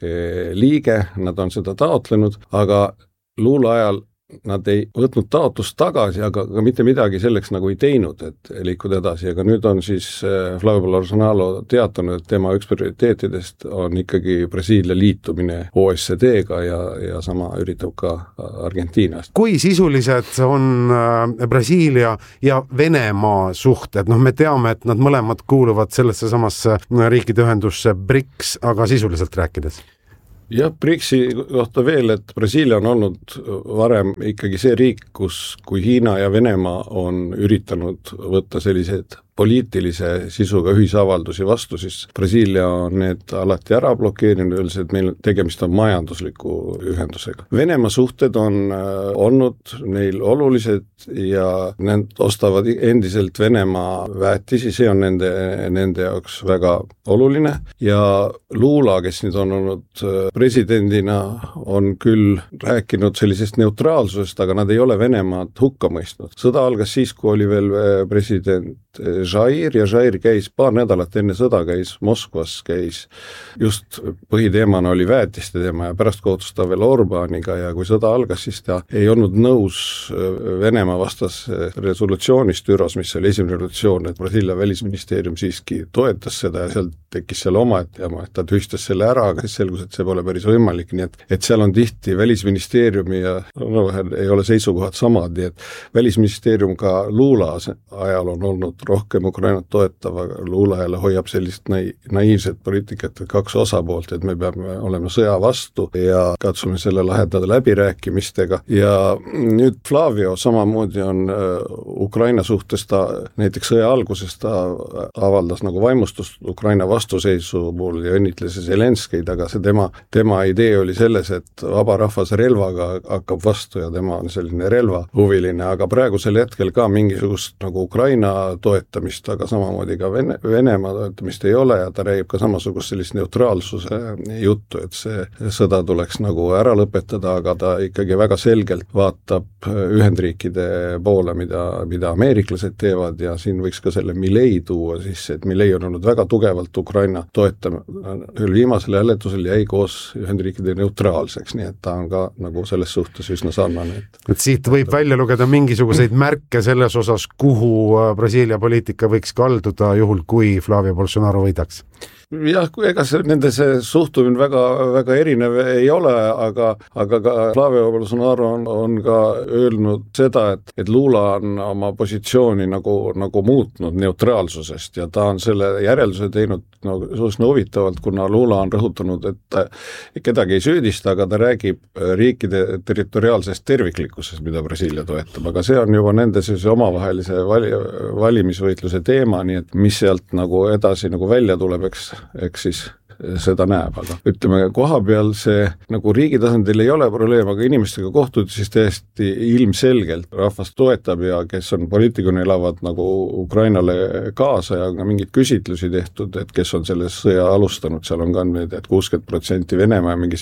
liige, nad on seda taotlenud, aga Lula ajal nad ei võtnud taotlust tagasi, aga mitte midagi selleks nagu ei teinud, et liikuda edasi, aga nüüd on siis Flavio Bolsonaro teatanud, et tema üks prioriteetidest on ikkagi Brasiilia liitumine OECD-ga ja sama üritab ka Argentiinast. Kui sisulised on Brasiilia ja Venemaa suhted? Me teame, et nad mõlemad kuuluvad sellesse samasse riikide ühendusse BRICS, aga sisuliselt rääkides? Jah, BRICS-i kohta veel, et Brasiilia on olnud varem ikkagi see riik, kui Hiina ja Venemaa on üritanud võtta sellised poliitilise sisuga ühisavaldusi vastu, siis Brasiilia on need alati ära blokeerinud, öeldes, et meil tegemist on majandusliku ühendusega. Venemaa suhted on olnud neil olulised ja need ostavad endiselt Venemaa väetisi, see on nende jaoks väga oluline ja Lula, kes nüüd on olnud presidendina, on küll rääkinud sellisest neutraalsusest, aga nad ei ole Venemaad hukka mõistnud. Sõda algas siis, kui oli veel president Jair ja Jair käis paar nädalat enne sõda, käis Moskvas, käis just põhiteemana oli väetiste teema ja pärast kohtus ta veel Orbaniga ja kui sõda algas, siis ta ei olnud nõus Venemaa vastas resolutsioonist ÜROs, mis oli esimene resolutsioon, et Brasiilia välisministeerium siiski toetas seda ja seal tekkis selle oma teema, et ta tühistas selle ära, aga siis selgus, et see pole päris võimalik, nii et seal on tihti välisministeeriumi ja ei ole seisukohad samad, nii et välisministeerium ka Lula ajal on olnud rohkem Ukrainat toetava, Lula jälle hoiab sellist naiivset poliitikat, et kaks osapoolt, et me peame olema sõja vastu ja katsume selle lahendada läbirääkimistega ja nüüd Flavio samamoodi on Ukraina suhtes, ta näiteks sõja alguses ta avaldas nagu vaimustust Ukraina vastuseisu puhul ja õnnitles Zelenskid, aga see tema idee oli selles, et vaba rahvas relvaga hakkab vastu ja tema on selline relvahuviline, aga praegusel hetkel ka mingisugust nagu Ukraina toetamist, aga samamoodi ka Venemaa toetamist ei ole ja ta räägib ka samasugust sellist neutraalsuse juttu, et see sõda tuleks nagu ära lõpetada, aga ta ikkagi väga selgelt vaatab Ühendriikide poole, mida ameeriklased teevad ja siin võiks ka selle Milei tuua sisse, et Milei on olnud väga tugevalt Ukraina toetama. Viimasel hääletusel jäi koos Ühendriikide neutraalseks, nii et ta on ka nagu selles suhtes üsna sarnane. Et siit võib välja lugeda mingisuguseid märke selles osas, kuhu Brasiilia poliitika võiks kalduda juhul, kui Flavio Bolsonaro võidaks? Jah, ega nende see suhtumine väga erinev ei ole, aga ka Flavio Bolsonaro on ka öelnud seda, et Lula on oma positsiooni nagu muutnud neutraalsusest ja ta on selle järelduse teinud suhteliselt huvitavalt, kuna Lula on rõhutanud, et kedagi ei süüdista, aga ta räägib riikide territoriaalsest terviklikkusest, mida Brasiilia toetab, aga see on juba nende omavahelise valimisvõitluse teema, nii et mis sealt nagu edasi nagu välja tuleb, eks siis seda näeb, aga ütleme, koha peal see nagu riigi tasandil ei ole probleem, aga inimestega kohtud siis täiesti ilmselgelt rahvast toetab ja kes on poliitikuna elavad nagu Ukrainale kaasa ja ka mingid küsitlusi tehtud, et kes on selle sõja alustanud, seal on ka nüüd, et 60% Venemaa ja mingi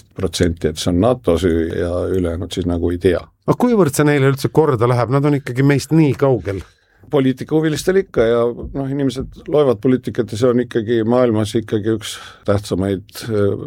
17%, et see on NATO süü ja ülejäänud siis nagu ei tea. Aga kuivõrd see neile üldse korda läheb, nad on ikkagi meist nii kaugel? Poliitikahuvilistel ikka ja inimesed loevad poliitikat ja see on ikkagi maailmas ikkagi üks tähtsamaid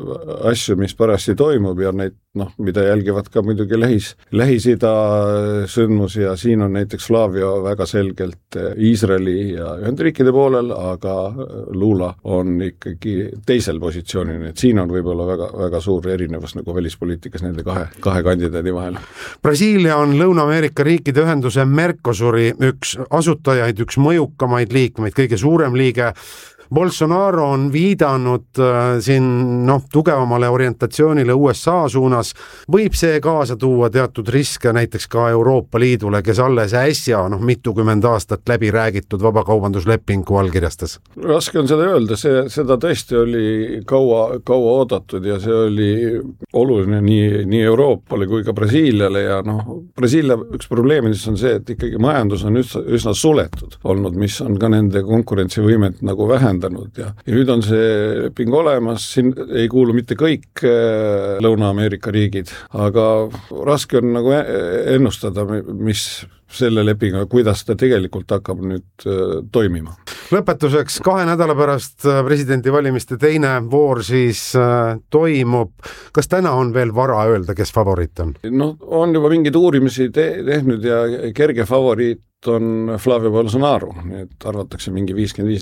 asju, mis parasti toimub ja neid, mida jälgivad ka muidugi Lähis-Ida sündmusi ja siin on näiteks Flavio väga selgelt Iisraeli ja Ühendriikide poolel, aga Lula on ikkagi teisel positsioonil, et siin on võib-olla väga suur erinevus nagu välispoliitikas nende kahe kandidaadi vahel. Brasiilia on Lõuna-Ameerika riikide ühenduse Mercosuri üks asutajaid, üks mõjukamaid liikmeid, kõige suurem liige. Bolsonaro on viidanud siin tugevamale orientatsioonile USA suunas. Võib see kaasa tuua teatud riske näiteks ka Euroopa Liidule, kes alles äsja mitukümmend aastat läbi räägitud vabakaubanduslepingu allkirjastas? Raske on seda öelda, seda tõesti oli kaua oodatud ja see oli oluline nii Euroopale kui ka Brasiiliale ja Brasiilia üks probleemidest on see, et ikkagi majandus on üsna suletud olnud, mis on ka nende konkurentsivõimet nagu vähendanud ja nüüd on see leping olemas, siin ei kuulu mitte kõik Lõuna-Ameerika riigid, aga raske on nagu ennustada, mis selle lepinga, kuidas ta tegelikult hakkab nüüd toimima. Lõpetuseks 2 nädala pärast presidendivalimiste teine voor siis toimub. Kas täna on veel vara öelda, kes favoriit on? On juba mingid uurimisi tehnud ja kerge favoriit on Flavio Bolsonaro, nii et arvatakse mingi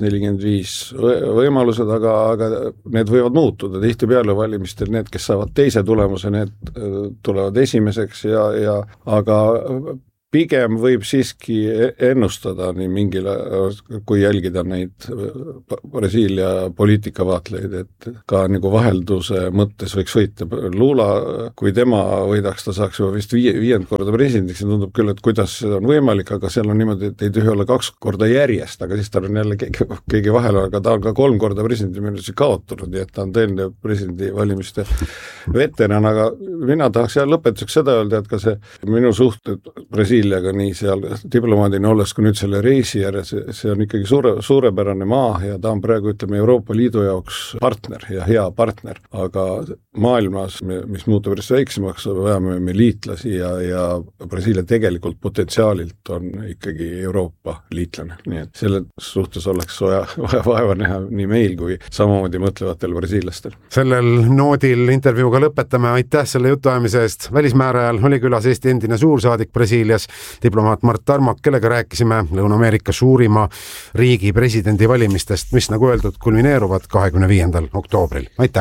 55-45 võimalused, aga need võivad muutuda. Tihtipeale valimistel need, kes saavad teise tulemuse, need tulevad esimeseks aga pigem võib siiski ennustada nii mingile, kui jälgida neid Brasiilia poliitikavaatleid, et ka nagu vahelduse mõttes võiks võita. Lula, kui tema võidaks, ta saaks juba vist 5. korda presidendiks, ja tundub küll, et kuidas see on võimalik, aga seal on niimoodi, et ei tühi olla 2 korda järjest, aga siis ta on jälle keegi vahel, aga ta on ka 3 korda presidendimeelisi kaotunud, nii et ta on tõeline presidendivalimiste veteran, aga mina tahaks lõpetuseks seda öelda, et ka see minu suhted Brasiiliaga nii seal diplomaadina olles, kui nüüd selle reisi järjes, see on ikkagi suurepärane maa ja ta on praegu, ütleme, Euroopa Liidu jaoks partner ja hea partner, aga maailmas, mis muutub järjest väiksemaks, vajame me liitlasi ja Brasiilia tegelikult potentsiaalilt on ikkagi Euroopa liitlane, nii et selle suhtes oleks vaeva näha nii meil kui samamoodi mõtlevatel brasiilastel. Sellel noodil intervjuuga lõpetame, aitäh selle jutuajamise eest. Välismäärajal oli külas Eesti endine suursaadik Brasiilias, diplomaat Mart Tarmak, kellega rääkisime Lõuna-Ameerika suurima riigi presidendivalimistest, mis nagu öeldud kulmineeruvad 25. oktoobril. Aitäh!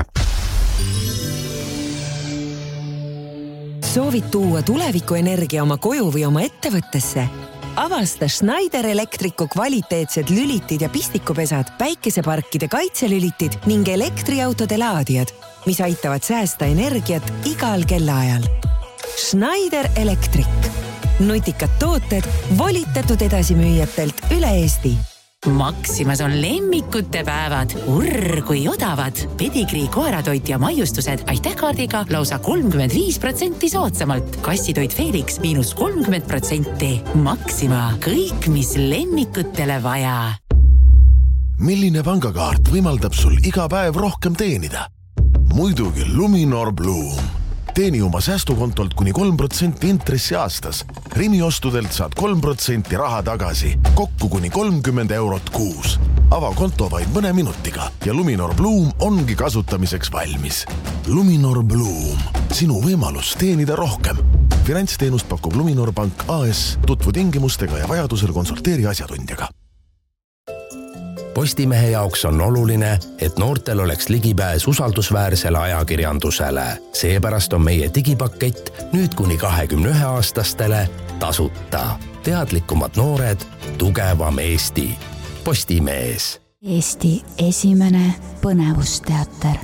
Soovid tuua tulevikuenergia oma koju või oma ettevõttesse? Avasta Schneider Electricu kvaliteetsed lülitid ja pistikupesad, päikeseparkide kaitselülitid ning elektriautode laadijad, mis aitavad säästa energiat igal kellaajal. Schneider Electric. Nutikad tooted volitatud edasimüüjatelt üle Eesti. Maximas on lemmikute päevad. Urr, kui odavad. Pedigrii, koeratoit ja maiustused aitähkaardiga lausa 35% soodsamalt. Kassitoit Felix -30%. Maxima. Kõik, mis lemmikutele vaja. Milline pangakaart võimaldab sul iga päev rohkem teenida? Muidugi Luminor Bloom. Teeni oma säästukontolt kuni 3% intressi aastas. Rimi ostudelt saad 3% raha tagasi, kokku kuni 30 eurot kuus. Ava konto vaid mõne minutiga ja Luminor Bloom ongi kasutamiseks valmis. Luminor Bloom, sinu võimalus teenida rohkem. Finantsteenust pakub Luminor Pank AS, tutvu tingimustega ja vajadusel konsulteeri asjatundjaga. Postimehe jaoks on oluline, et noortel oleks ligipääs usaldusväärsele ajakirjandusele. Seepärast on meie digipakett nüüd kuni 21-aastastele tasuta. Teadlikumad noored, tugevam Eesti. Postimees. Eesti esimene põnevusteater.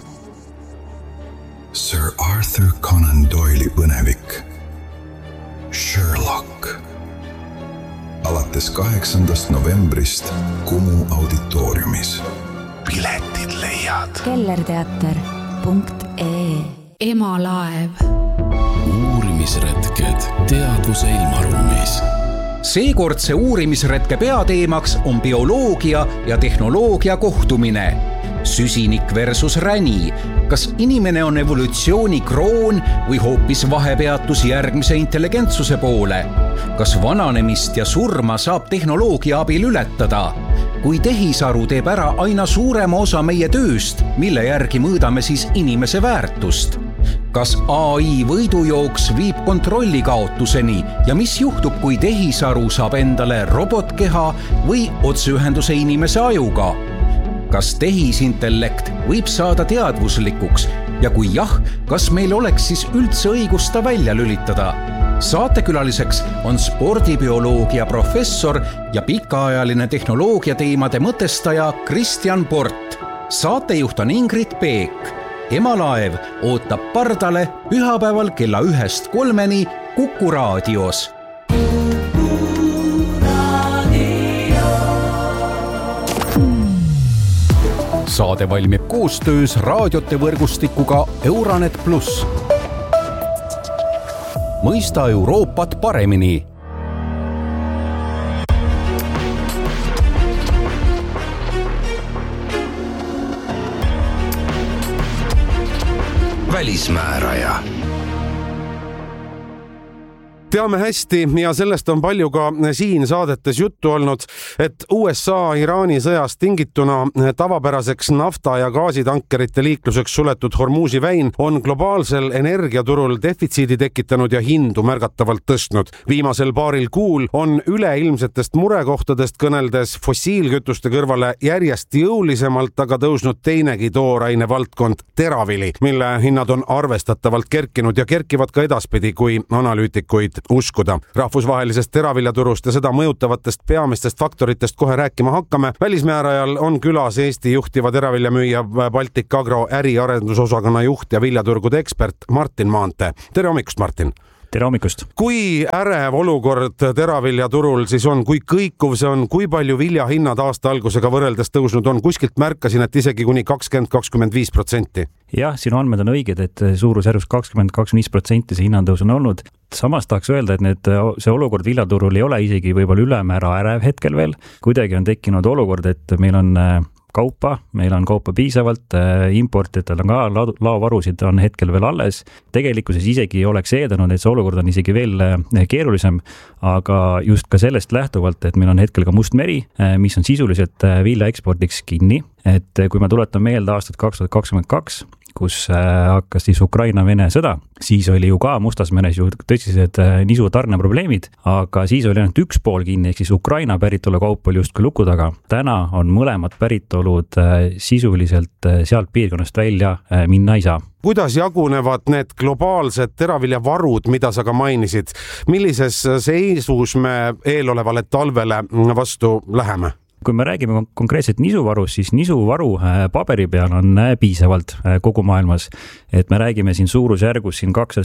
Sir Arthur Conan Doyle'i põnevik. Sherlock. Alates 8. novembrist Kumu auditooriumis. Piletid leiad. kellerteater.ee Emalaev. Uurimisretked teadvuse ilmaruumis. Seekordse uurimisretke peateemaks on bioloogia ja tehnoloogia kohtumine. Süsinik versus räni. Kas inimene on evolutsiooni kroon või hoopis vahepeatus järgmise intelligentsuse poole? Kas vananemist ja surma saab tehnoloogia abil ületada? Kui tehisaru teeb ära aina suurema osa meie tööst, mille järgi mõõdame siis inimese väärtust? Kas AI võidujooks viib kontrolli kaotuseni ja mis juhtub, kui tehisaru saab endale robotkeha või otseühenduse inimese ajuga? Kas tehisintellekt võib saada teadvuslikuks ja kui jah, kas meil oleks siis üldse õigust ta välja lülitada? Saatekülaliseks on spordibioloogia professor ja pikaajaline tehnoloogia teemade mõtestaja Kristjan Port. Saatejuht on Ingrid Peek. Emalaev ootab pardale pühapäeval kella 1-3 Kuku raadios. Saade valmib koostöös raadiote võrgustikuga Euronet Plus. Mõista Euroopat paremini. Välismääraja. Teame hästi ja sellest on palju ka siin saadetes juttu olnud, et USA-Iraani sõjast tingituna tavapäraseks nafta- ja gaasitankerite liikluseks suletud Hormuzi väin on globaalsel energiaturul defitsiidi tekitanud ja hindu märgatavalt tõstnud. Viimasel paaril kuul on üleilmsetest murekohtadest kõneldes fossiilkütuste kõrvale järjest jõulisemalt aga tõusnud teinegi tooraine valdkond teravili, mille hinnad on arvestatavalt kerkinud ja kerkivad ka edaspidi, kui analüütikuid uskuda. Rahvusvahelisest teraviljaturust ja seda mõjutavatest peamistest faktoritest kohe rääkima hakkame. Välismäärajal on külas Eesti juhtiva teraviljamüüja Baltic Agro äriarendusosakonna juht ja viljaturgude ekspert Martin Maantee. Tere hommikust, Martin! Tere hommikust! Kui ärev olukord teraviljaturul siis on, kui kõikuv see on, kui palju viljahinnad aasta algusega võrreldes tõusnud on? Kuskilt märkasin, et isegi kuni 20-25%. Jah, sinu andmed on õiged, et suurusjärgus 20-25% see hinnatõus on olnud. Samas tahaks öelda, et see olukord viljaturul ei ole isegi võib-olla ülemäära ärev hetkel veel. Kuidagi on tekkinud olukord, et meil on kaupa piisavalt, importijatel on ka laovarusid on hetkel veel alles. Tegelikkuses isegi oleks eeldanud, et see olukord on isegi veel keerulisem, aga just ka sellest lähtuvalt, et meil on hetkel ka Must meri, mis on sisuliselt vilja ekspordiks kinni. Et kui ma tuletan meelde aastat 2022, kus hakkas siis Ukraina-Vene sõda, siis oli ju ka Mustas meres ju tõsised nisutarne probleemid, aga siis oli ainult üks pool kinni, ehk siis Ukraina päritolu kaup oli justkui luku taga. Täna on mõlemad päritolud sisuliselt sealt piirkonnast välja minna ei saa. Kuidas jagunevad need globaalsed teraviljavarud, mida sa ka mainisid? Millises seisus me eelolevale talvele vastu läheme? Kui me räägime konkreetselt nisuvarust, siis nisuvaru paberi peal on piisavalt kogu maailmas. Et me räägime siin suurusjärgus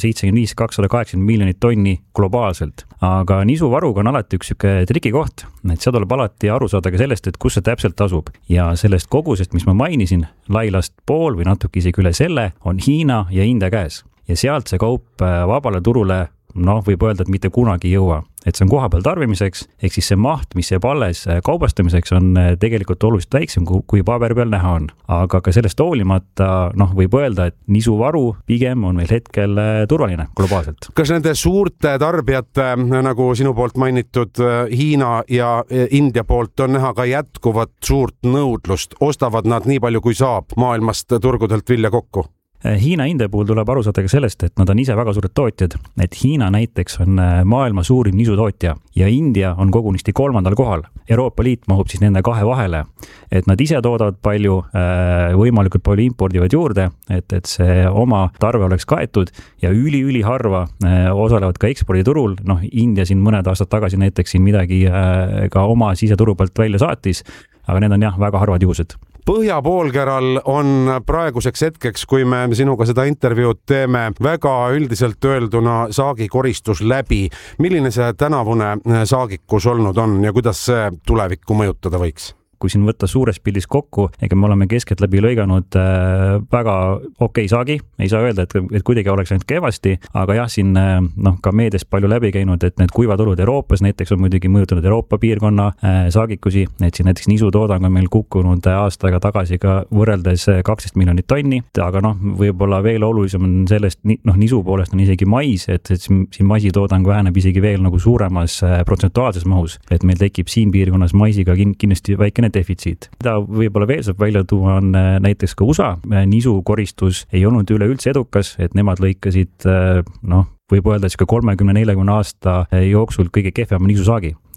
275-280 miljonit tonni globaalselt. Aga nisuvaruga on alati üks trikikoht, et see tuleb alati aru saada ka sellest, et kus see täpselt asub. Ja sellest kogusest, mis ma mainisin, lailast pool või natuke isegi üle selle, on Hiina ja India käes. Ja sealt see kaup vabale turule võib öelda, et mitte kunagi jõua. Et see on kohapeal tarbimiseks, ehk siis see maht, mis jääb alles kaubastamiseks, on tegelikult oluliselt väiksem, kui paber peal näha on. Aga ka sellest hoolimata võib öelda, et nisuvaru pigem on meil hetkel turvaline globaalselt. Kas nende suurte tarbijate, nagu sinu poolt mainitud Hiina ja India poolt, on näha ka jätkuvat suurt nõudlust? Ostavad nad nii palju, kui saab maailmast turgudelt vilja kokku? Hiina India puhul tuleb aru saada ka sellest, et nad on ise väga suured tootjad, et Hiina näiteks on maailma suurim nisutootja ja India on kogunisti 3. kohal. Euroopa Liit mahub siis nende kahe vahele, et nad ise toodavad palju, võimalikult palju impordivad juurde, et see oma tarve oleks kaetud ja üli harva osalevad ka eksporditurul. India siin mõned aastad tagasi näiteks siin midagi ka oma siseturu pealt välja saatis, aga need on väga harvad juhused. Põhjapoolkeral on praeguseks hetkeks, kui me sinuga seda intervjuud teeme, väga üldiselt öelduna saagikoristus läbi. Milline see tänavune saagikus olnud on ja kuidas see tulevikku mõjutada võiks? Kui siin võtta suures pildis kokku, ega me oleme keskelt läbi lõiganud väga okei saagi. Ei saa öelda, et kuidagi oleks ainult kehvasti, aga jah, siin ka meedias palju läbi käinud, et need kuivad olud Euroopas näiteks on muidugi mõjutanud Euroopa piirkonna saagikusi, et siin näiteks nisutoodang on meil kukkunud aastaga tagasi ka võrreldes 12 miljonit tonni, aga võib-olla veel olulisem on sellest, nisu poolest on isegi mais, et siin maisitoodang väheneb isegi veel suuremas protsentuaalses mahus, et meil tekib siin piirkonnas maisiga kindlasti väikene defitsiit. Mida võib-olla veel saab välja tuua on näiteks ka USA. Nisukoristus ei olnud üleüldse edukas, et nemad lõikasid, võib öelda, 30-40 aasta jooksul kõige kehvema nisusaagi.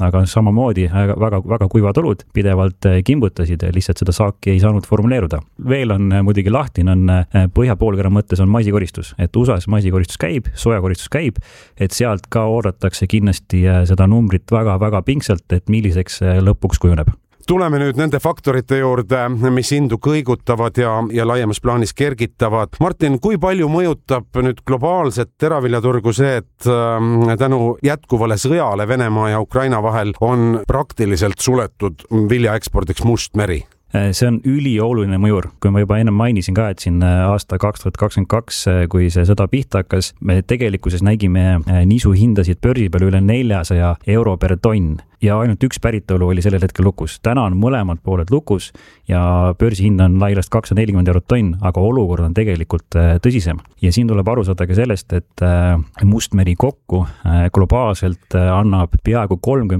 aga samamoodi väga kuivad olud pidevalt kimbutasid, lihtsalt seda saaki ei saanud formuleeruda. Veel on muidugi lahtine, on põhjapoolkera mõttes on maisikoristus, et USAs maisikoristus käib, sojakoristus käib, et sealt ka oodatakse kindlasti seda numbrit väga pingsalt, et milliseks lõpuks kujuneb. Tuleme nüüd nende faktorite juurde, mis hindu kõigutavad ja laiemas plaanis kergitavad. Martin, kui palju mõjutab nüüd globaalset teraviljaturgu see, et tänu jätkuvale sõjale Venemaa ja Ukraina vahel on praktiliselt suletud viljaekspordiks Must meri? See on ülioluline mõjur, kui ma juba enne mainisin ka, et siin aasta 2022, kui see sõda pihta hakkas, me tegelikkuses nägime nisu hindasid börsi peal üle 400 euro per tonn ja ainult üks päritolu oli sellel hetkel lukus. Täna on mõlemad pooled lukus ja börsi hind on laiast 240 eurot tonn, aga olukord on tegelikult tõsisem. Ja siin tuleb aru saada ka sellest, et Mustmeri kokku globaalselt annab peaaegu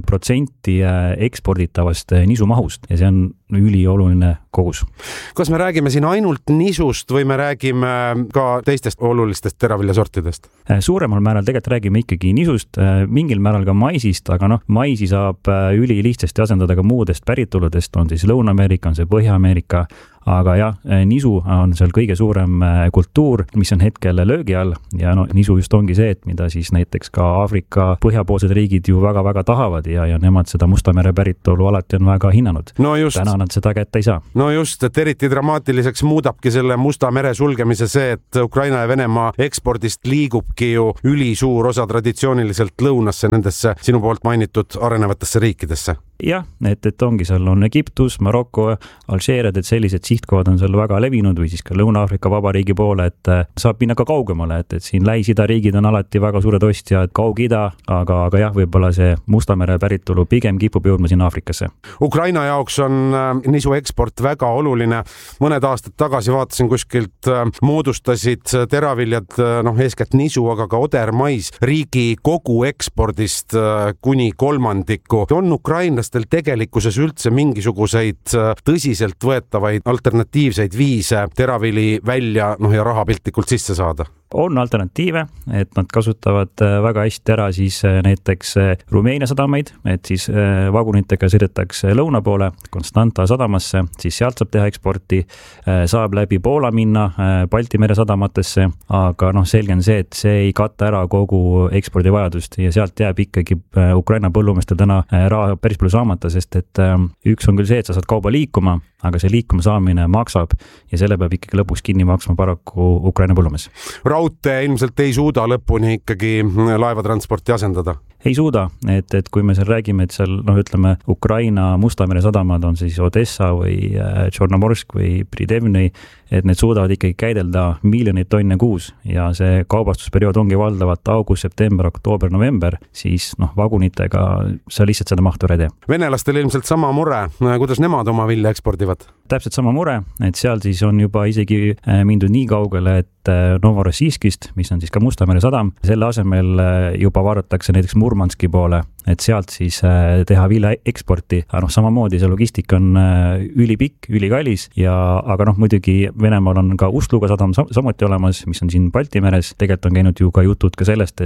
30% eksporditavast nisumahust ja see on ülioluline kogus. Kas me räägime siin ainult nisust või me räägime ka teistest olulistest teraviljasortidest? Suuremal määral tegelikult räägime ikkagi nisust, mingil määral ka maisist, aga maisi saab ülilihtsasti asendada ka muudest päritoludest, on siis Lõuna-Ameerika, on see Põhja-Ameerika, aga jah, nisu on seal kõige suurem kultuur, mis on hetkel löögi all ja nisu just ongi see, et mida siis näiteks ka Aafrika põhjapoolsed riigid ju väga tahavad ja nemad seda Musta mere päritolu alati on väga hinnanud. Täna nad seda kätte ei saa. No just, et eriti dramaatiliseks muudabki selle Musta mere sulgemise see, et Ukraina ja Venemaa ekspordist liigubki ju ülisuur osa traditsiooniliselt lõunasse nendesse sinu poolt mainitud arenevatesse riikidesse. Jah, et ongi seal on Egiptus, Maroko, Alžeeriad, et sellised sihtkohad on seal väga levinud või siis ka Lõuna-Aafrika vabariigi poole, et saab minna ka kaugemale, et siin Lähis-Ida riigid on alati väga suured ostjad, Kaug-Ida, aga jah, võib-olla see Musta mere päritolu pigem kipub jõudma siin Aafrikasse. Ukraina jaoks on nisu eksport väga oluline. Mõned aastad tagasi vaatasin kuskilt moodustasid teraviljad, eeskätt nisu, aga ka odermais riigi kogu ekspordist kuni kolmandiku. On ukrainlastel tegelikkuses üldse mingisuguseid tõsiselt võetavaid alternatiivseid viise teravili välja ja rahapiltlikult sisse saada? On alternatiive, et nad kasutavad väga hästi ära siis näiteks Rumeenia sadamaid, et siis vagunitega sõidetakse lõuna poole Konstanta sadamasse, siis sealt saab teha eksporti, saab läbi Poola minna Balti mere sadamatesse, aga selge on see, et see ei katta ära kogu ekspordivajadust ja sealt jääb ikkagi Ukraina põllumeestel täna raha päris palju saamata, sest et üks on küll see, et sa saad kauba liikuma, aga see liikuma saamine maksab ja selle peab ikkagi lõpuks kinni maksma paraku Ukraina põllumees. Raudtee ilmselt ei suuda lõpuni ikkagi laevatransporti asendada? Ei suuda, et kui me seal räägime, et seal ütleme Ukraina Musta mere sadamad on siis Odessa või Tšornomorsk või Pridevnõi, et need suudavad ikkagi käidelda miljoneid tonne kuus ja see kaubastusperiood ongi valdavalt august, september, oktoober, november, siis vagunitega sa lihtsalt seda mahtu ei tee. Venelastel ilmselt sama mure, kuidas nemad oma vilja ekspordivad? Täpselt sama mure, et seal siis on juba isegi mindud nii kaugele, et Novorossijskist, mis on siis ka Musta mere sadam, selle asemel juba vaadatakse näiteks Murmanski poole, et sealt siis teha vilja eksporti. Aga samamoodi see logistika on ülipikk, ülikallis aga muidugi Venemaal on ka Ustluga sadam samuti olemas, mis on siin Balti meres. Tegelikult on käinud ju ka jutud ka sellest,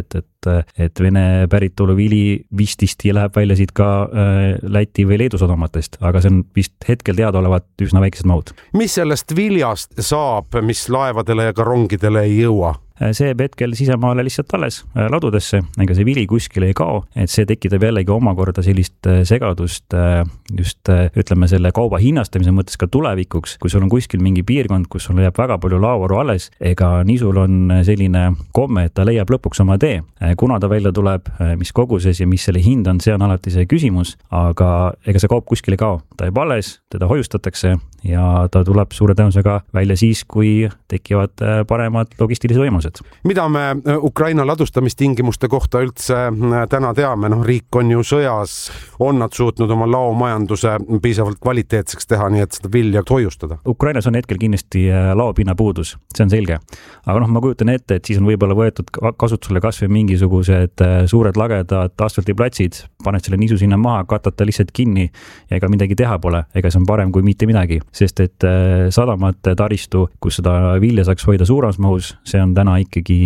et Vene päritolu vili vististi läheb välja siit ka Läti või Leedu sadamatest, aga see on vist hetkel teadaolevat üsna väikesed mahud. Mis sellest viljast saab, mis laevadele ja ka rongidele ei jõua? See jääb hetkel sisemaale lihtsalt alles ladudesse, ega see vili kuskile ei kao, et see tekitab jällegi omakorda sellist segadust just ütleme selle kauba hinnastamise mõttes ka tulevikuks, kui sul on kuskil mingi piirkond, kus sul jääb väga palju laovaru alles, ega nisul on selline komme, et ta leiab lõpuks oma tee. Kuna ta välja tuleb, mis koguses ja mis selle hind on, see on alati see küsimus, aga ega see kaup kuskile ei kao. Ta jääb alles, teda hoiustatakse ja ta tuleb suure tõenäosusega välja siis, kui tekivad paremad logistilised võimalused. Mida me Ukraina ladustamistingimuste kohta üldse täna teame? Riik on ju sõjas, on nad suutnud oma laomajanduse piisavalt kvaliteetseks teha, nii et seda vilja hoiustada? Ukrainas on hetkel kindlasti laopinna puudus, see on selge. Aga ma kujutan ette, et siis on võib-olla võetud kasutusele kas või mingisugused suured lagedad asfaltiplatsid, paned selle nisu sinna maha, katata lihtsalt kinni ja ega midagi teha pole, ega see on parem kui mitte midagi, sest et sadamate taristu, kus seda vilja saaks hoida suuremas mahus, see on täna ikkagi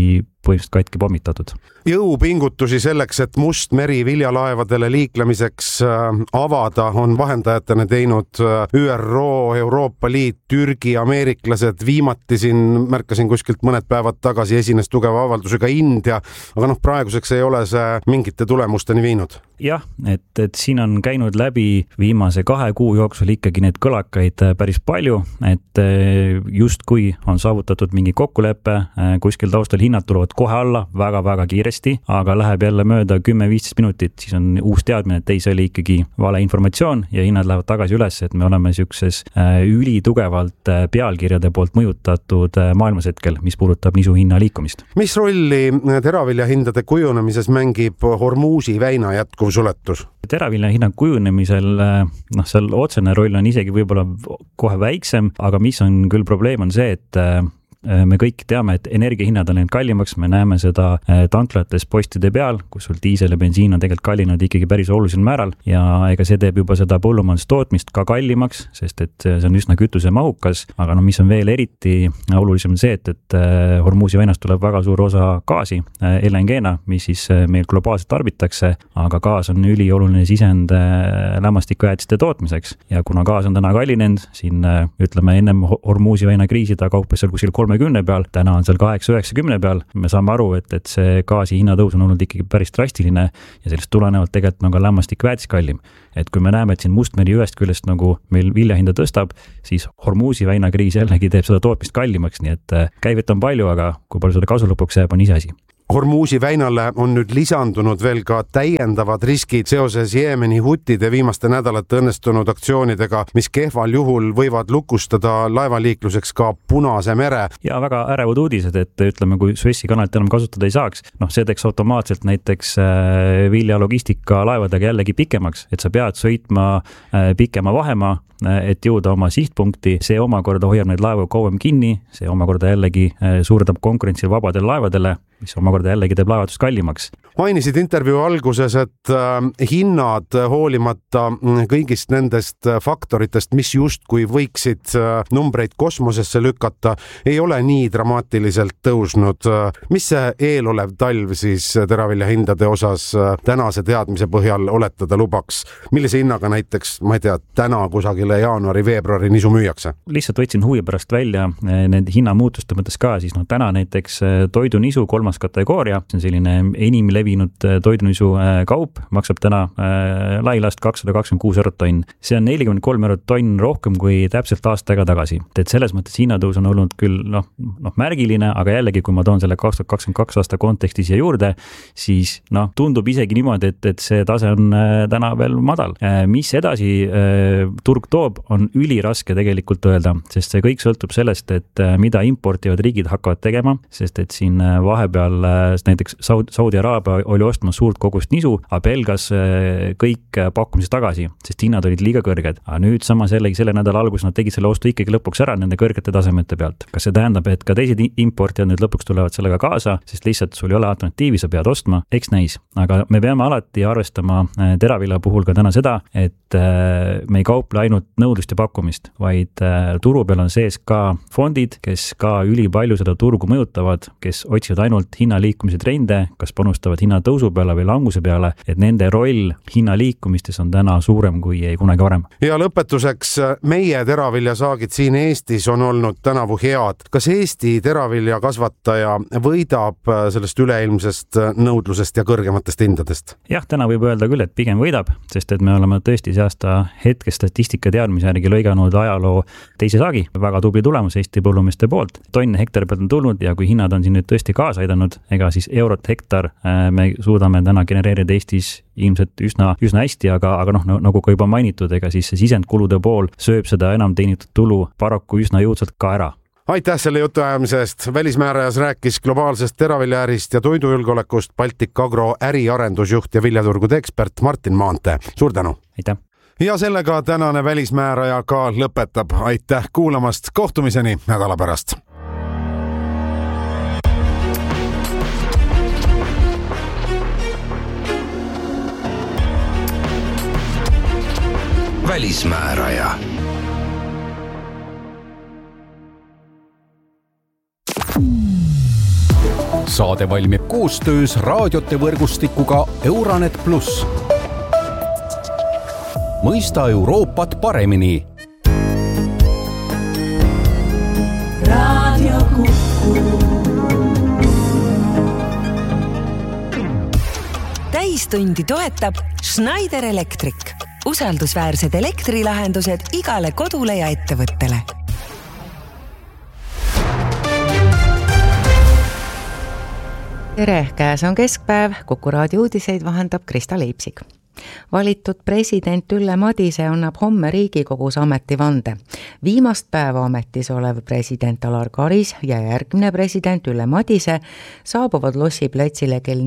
põhimõtteliselt katki pommitatud. Jõupingutusi selleks, et Mustmeri viljalaevadele liiklemiseks avada, on vahendajatena teinud ÜRO, Euroopa Liit, Türgi, ameeriklased, viimati siin märkasin kuskilt mõned päevad tagasi esines tugeva avaldusega India, aga praeguseks ei ole see mingite tulemusteni viinud. Jah, et siin on käinud läbi viimase 2 kuu jooksul ikkagi need kõlakaid päris palju, et justkui on saavutatud mingi kokkulepe, kuskil taustal hinnad tulevad kohe alla väga-väga kiiresti, aga läheb jälle mööda 10-15 minutit, siis on uus teadmine, et see oli ikkagi vale informatsioon ja hinnad lähevad tagasi üles, et me oleme siukses ülitugevalt pealkirjade poolt mõjutatud maailmas hetkel, mis puudutab nisu hinna liikumist. Mis rolli teravilja hindade kujunemises mängib Hormuzi väina jätkuv suletus? Teravilja hinna kujunemisel, seal otsene roll on isegi võib-olla kohe väiksem, aga mis on küll probleem on see, et me kõik teame, et energiahinnad on läinud kallimaks, me näeme seda tanklates postide peal, kus sul diisel ja bensiin on tegelikult kallinud ikkagi päris olulisel määral ja ega see teeb juba seda põllumajandustootmist ka kallimaks, sest et see on üsna kütusemahukas, aga mis on veel eriti olulisem on see, et Hormuzi väinast tuleb väga suur osa gaasi LNG-na, mis siis meil globaalselt tarbitakse, aga gaas on ülioluline sisend lämmastikujäätiste tootmiseks ja kuna gaas on täna kallinenud, siin ütleme ennem Hormuzi väina kriisi ta kauples seal kuskil 30 peal, täna on seal 8-90 peal. Me saame aru, et see gaasi hinnatõus on olnud ikkagi päris drastiline ja sellest tulenevalt tegelikult on ka lämmastikväetis kallim. Et kui me näeme, et siin Mustmeri ühest küljest meil viljahinda tõstab, siis Hormuzi väinakriis jällegi teeb seda tootmist kallimaks, nii et käivet on palju, aga kui palju seda kasu lõpuks jääb, on iseasi. Hormuzi väinale on nüüd lisandunud veel ka täiendavad riskid seoses Jeemeni hutide viimaste nädalate õnnestunud aktsioonidega, mis kehval juhul võivad lukustada laevaliikluseks ka Punase mere. Ja väga ärevad uudised, et ütleme, kui Suessi kanalit enam kasutada ei saaks, see teeks automaatselt näiteks viljalogistika laevadega jällegi pikemaks, et sa pead sõitma pikema vahemaa, et jõuda oma sihtpunkti, see omakorda hoiab neid laevu kauem kinni, see omakorda jällegi suurendab konkurentsil vabadele laevadele, mis omakorda jällegi teeb laevadust kallimaks. Mainisid intervjuu alguses, et hinnad hoolimata kõigist nendest faktoritest, mis justkui võiksid numbreid kosmosesse lükata, ei ole nii dramaatiliselt tõusnud. Mis see eelolev talv siis teravilja hindade osas tänase teadmise põhjal oletada lubaks? Millise hinnaga näiteks, ma ei tea, täna kusagile jaanuari-veebruari nisu müüakse? Lihtsalt võtsin huvi pärast välja need hinnamuutuste mõttes ka, siis täna näiteks toidunisu 3. kategooria, see on selline enim levinud toidunisu kaup, maksab täna lailast 226 eurot tonn. See on 43 eurot tonn rohkem kui täpselt aastaga tagasi. Et selles mõttes hinnatõus on olnud küll märgiline, aga jällegi, kui ma toon selle 2022 aasta konteksti siia juurde, siis tundub isegi niimoodi, et see tase on täna veel madal. Mis edasi turg toob, on üliraske tegelikult öelda, sest see kõik sõltub sellest, et mida importivad riigid hakkavad tegema, sest et siin vahepeal näiteks Saudi Araabia oli ostmas suurt kogust nisu, aga pelgas kõik pakkumised tagasi, sest hinnad olid liiga kõrged. Aga nüüd samas jällegi selle nädala algus nad tegid selle ostu ikkagi lõpuks ära nende kõrgete tasemete pealt. Kas see tähendab, et ka teised importijad nüüd lõpuks tulevad sellega kaasa, sest lihtsalt sul ei ole alternatiivi, sa pead ostma, eks näis. Aga me peame alati arvestama teravilja puhul ka täna seda, et me ei kauple ainult nõudlust ja pakkumist, vaid turu peal on sees ka fondid, kes ka ülipalju seda turgu mõjutavad, kes otsivad ainult hinnaliikumise trende, kas panustavad hinnatõusu peale või languse peale, et nende roll hinnaliikumistes on täna suurem kui ei kunagi varem. Ja lõpetuseks, meie teraviljasaagid siin Eestis on olnud tänavu head. Kas Eesti teravilja kasvataja võidab sellest üleilmsest nõudlusest ja kõrgematest hindadest? Jah, täna võib öelda küll, et pigem võidab, sest et me oleme tõesti see aasta hetke statistika teadmise järgi lõiganud ajaloo teise saagi. Väga tubli tulemus Eesti põllumeeste poolt. Tonne hektari pealt on tulnud ja kui hinnad on siin nüüd tõesti kaasa aidanud, ega siis eurot hektar me suudame täna genereerida Eestis ilmselt üsna hästi, aga nagu ka juba mainitud, ega siis see sisendkulude pool sööb seda enam teenitud tulu paraku üsna jõudsalt ka ära. Aitäh selle jutuajamise eest. Välismäärajas rääkis globaalsest teraviljaärist ja toidujulgeolekust Baltic Agro äriarendusjuht ja viljaturgude ekspert Martin Maantee. Suur tänu! Aitäh! Ja sellega tänane välismääraja ka lõpetab. Aitäh kuulamast! Kohtumiseni nädala pärast! Välismääraja. Saade valmib koostöös raadiote võrgustikuga Euranet Plus. Mõista Euroopat paremini. Raadio Kuku. Täistundi toetab Schneider Electric. Usaldusväärsed elektrilahendused igale kodule ja ettevõttele. Tere, käes on keskpäev, Kuku raadio uudiseid vahendab Krista Leipsik. Valitud president Ülle Madise annab homme Riigikogus ametivande. Viimast päeva ametis olev president Alar Karis ja järgmine president Ülle Madise saabuvad Lossi platsile kell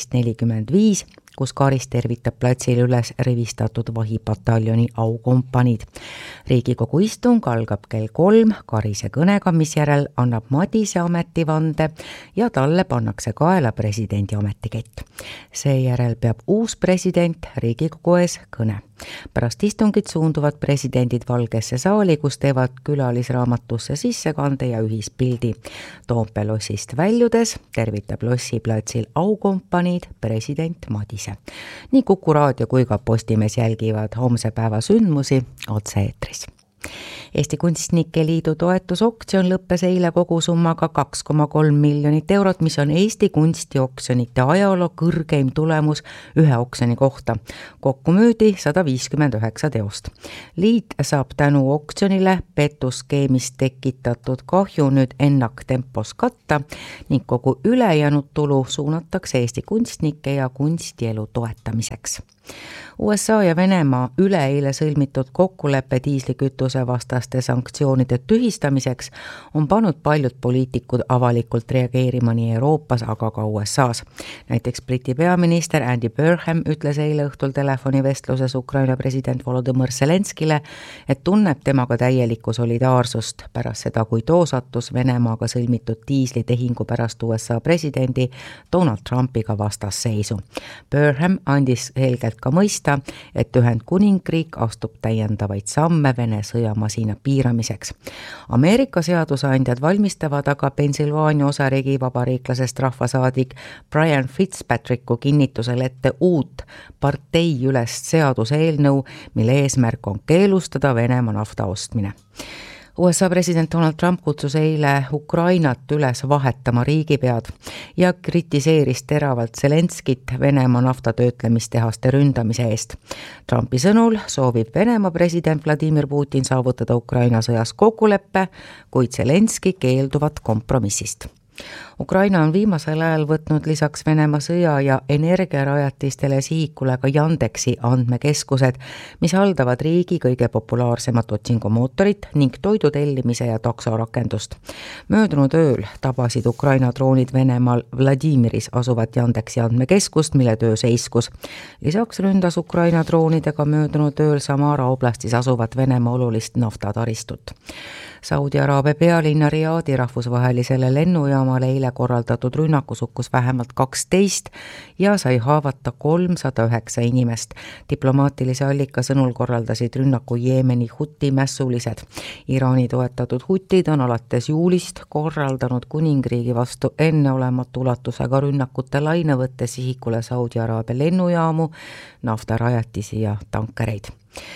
14.45, kus Karis tervitab platsil üles rivistatud vahipataljoni aukompaniid. Riigikogu istung algab kell 3 Karise kõnega, mis järel annab Madise ametivande ja talle pannakse kaela presidendi ametikett. Seejärel peab uus president Riigikogu ees kõne. Pärast istungit suunduvad presidendid Valgesse saali, kus teevad külalisraamatusse sissekande ja ühispildi. Toompea lossist väljudes tervitab Lossi platsil aukompaniid president Madise. Nii Kuku raadio kui ka Postimees jälgivad homse päeva sündmusi otse-eetris. Eesti Kunstnike Liidu toetusoktsioon lõppes eile kogusummaga 2,3 miljonit eurot, mis on Eesti kunstioksjonite ajaloo kõrgeim tulemus ühe oksjoni kohta. Kokku müüdi 159 teost. Liit saab tänu oksjonile petuskeemist tekitatud kahju nüüd ennaktempos katta ning kogu ülejäänud tulu suunatakse Eesti kunstnike ja kunstielu toetamiseks. USA ja Venemaa üleeile sõlmitud kokkuleppe diislikütuse vastaste sanktsioonide tühistamiseks on pannud paljud poliitikud avalikult reageerima nii Euroopas, aga ka USAs. Näiteks Briti peaminister Andy Burnham ütles eile õhtul telefonivestluses Ukraina president Volodymyr Zelenskile, et tunneb temaga täielikku solidaarsust pärast seda, kui too sattus Venemaaga sõlmitud diislitehingu pärast USA presidendi Donald Trumpiga vastasseisu. Burnham andis selgelt ka mõista, et Ühendkuningriik astub täiendavaid samme Vene sõjamasina piiramiseks. Ameerika seadusandjad valmistavad aga Pennsylvania osariigi vabariiklasest rahvasaadik Brian Fitzpatricku kinnitusel ette uut parteiülest seaduseelnõu, mille eesmärk on keelustada Venemaa nafta ostmine. USA president Donald Trump kutsus eile Ukrainat üles vahetama riigipead ja kritiseeris teravalt Zelenskit Venemaa naftatöötlemistehaste ründamise eest. Trumpi sõnul soovib Venemaa president Vladimir Putin saavutada Ukraina sõjas kokkuleppe, kuid Zelenski keelduvad kompromissist. Ukraina on viimasel ajal võtnud lisaks Venemaa sõja ja energiarajatistele sihikule ka Yandexi andmekeskused, mis haldavad riigi kõige populaarsemat otsingumootorit ning toidu tellimise ja taksorakendust. Möödunud ööl tabasid Ukraina droonid Venemaal Vladimiris asuvat Yandexi andmekeskust, mille töö seiskus. Lisaks ründas Ukraina droonidega möödunud ööl Samara oblastis asuvat Venemaa olulist naftataristut. Saudi Araabia pealinna Riadi rahvusvahelisele lennujaamale eile korraldatud rünnakus hukkus vähemalt 12 ja sai haavata 309 inimest. Diplomaatilise allika sõnul korraldasid rünnaku Jeemeni huti mässulised. Iraani toetatud hutid on alates juulist korraldanud kuningriigi vastu enneolematu ulatusega rünnakute laine võttes sihikule Saudi Araabia lennujaamu, naftarajatisi ja tankereid.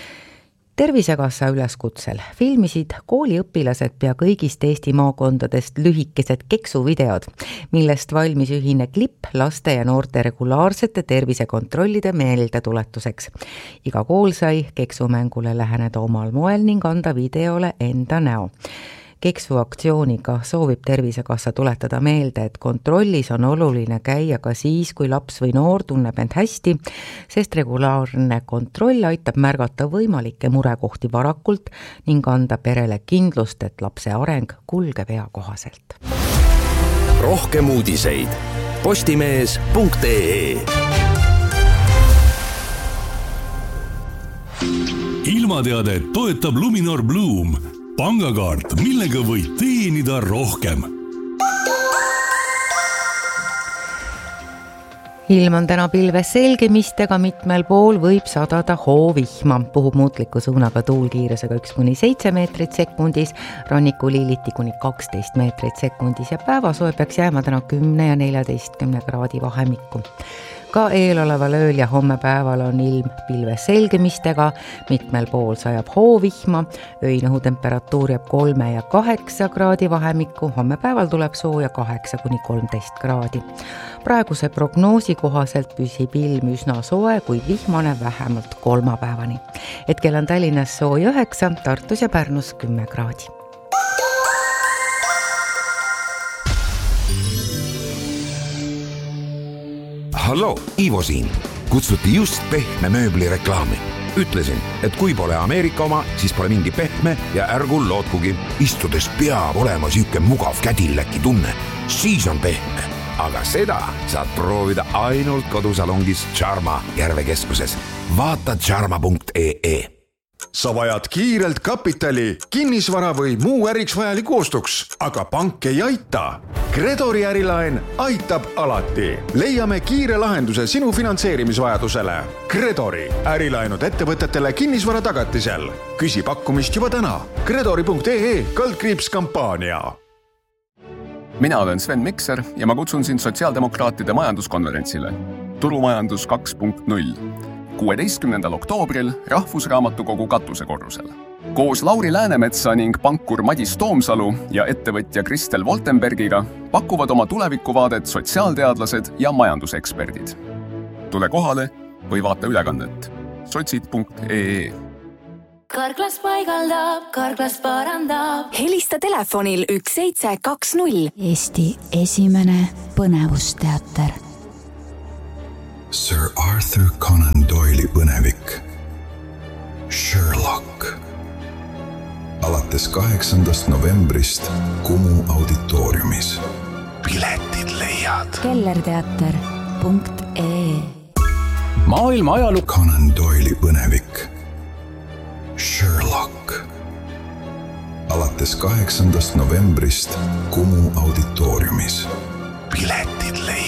Tervisekassa üleskutsel filmisid kooliõpilased pea kõigist Eesti maakondadest lühikesed keksuvideod, millest valmis ühine klipp laste ja noorte regulaarsete tervisekontrollide meeldetuletuseks. Iga kool sai keksumängule läheneda omal moel ning anda videole enda näo. Keksuaktsiooniga soovib Tervisekassa tuletada meelde, et kontrollis on oluline käia ka siis, kui laps või noor tunneb end hästi, sest regulaarne kontroll aitab märgata võimalikke murekohti varakult ning anda perele kindlust, et lapse areng kulgeb eakohaselt. Rohkem uudiseid postimees.ee. Ilmateadet toetab Luminor Bloom. Pangakaart, millega võid teenida rohkem. ilm on täna pilves selgimistega, mitmel pool võib sadada hoovihma. Puhub muutliku suunaga tuul kiirusega 1-7 meetrit sekundis, rannikuliiliti kuni 12 meetrit sekundis ja päevasoe peaks jääma täna 10 ja 14 kraadi vahemikku. Ka eeloleval ööl ja homme päeval on ilm pilves selgimistega, mitmel pool sajab hoovihma, öine õhutemperatuur jääb 3 ja 8 kraadi vahemikku, homme päeval tuleb sooja 8-13 kraadi. Praeguse prognoosi kohaselt püsib ilm üsna soe, kuid vihmane vähemalt kolmapäevani. Hetkel on Tallinnas sooja 9, Tartus ja Pärnus 10 kraadi. Hallo, Ivo siin. Kutsuti just pehme mööbli reklaami. Ütlesin, et kui pole Ameerika oma, siis pole mingi pehme ja ärgu lootkugi. Istudes peab olema süüke mugav Cadillaki tunne. Siis on pehme. Aga seda saad proovida ainult kodusalongis Charma Järvekeskuses. Vaata charma.ee. Sa vajad kiirelt kapitali, kinnisvara või muu äriks vajaliku ostuks, aga pank ei aita. Credori ärilaen aitab alati. Leiame kiire lahenduse sinu finantseerimisvajadusele. Credori ärilaenud ettevõtetele kinnisvara tagatisel. Küsi pakkumist juba täna. Credori.ee/kampaania. Mina olen Sven Mikser ja ma kutsun sind sotsiaaldemokraatide majanduskonverentsile. Turumajandus 2.0. 16. oktoobril Rahvusraamatukogu katusekorrusel. Koos Lauri Läänemetsa ning pankur Madis Toomsalu ja ettevõtja Kristel Voltenbergiga pakuvad oma tulevikuvaadet sotsiaalteadlased ja majanduseksperdid. Tule kohale või vaata ülekannet. sotsid.ee. Karklas paigaldab, Karklas parandab. Helista telefonil 1720. Eesti esimene põnevusteater. Sir Arthur Conan Doyle'i põnevik Sherlock. Alates 8. novembrist Kumu auditooriumis. Piletid leiad kellerteater.ee. Maailma ajalugu Conan Doyle'i põnevik Sherlock. Alates 8. novembrist Kumu auditooriumis. Piletid leiad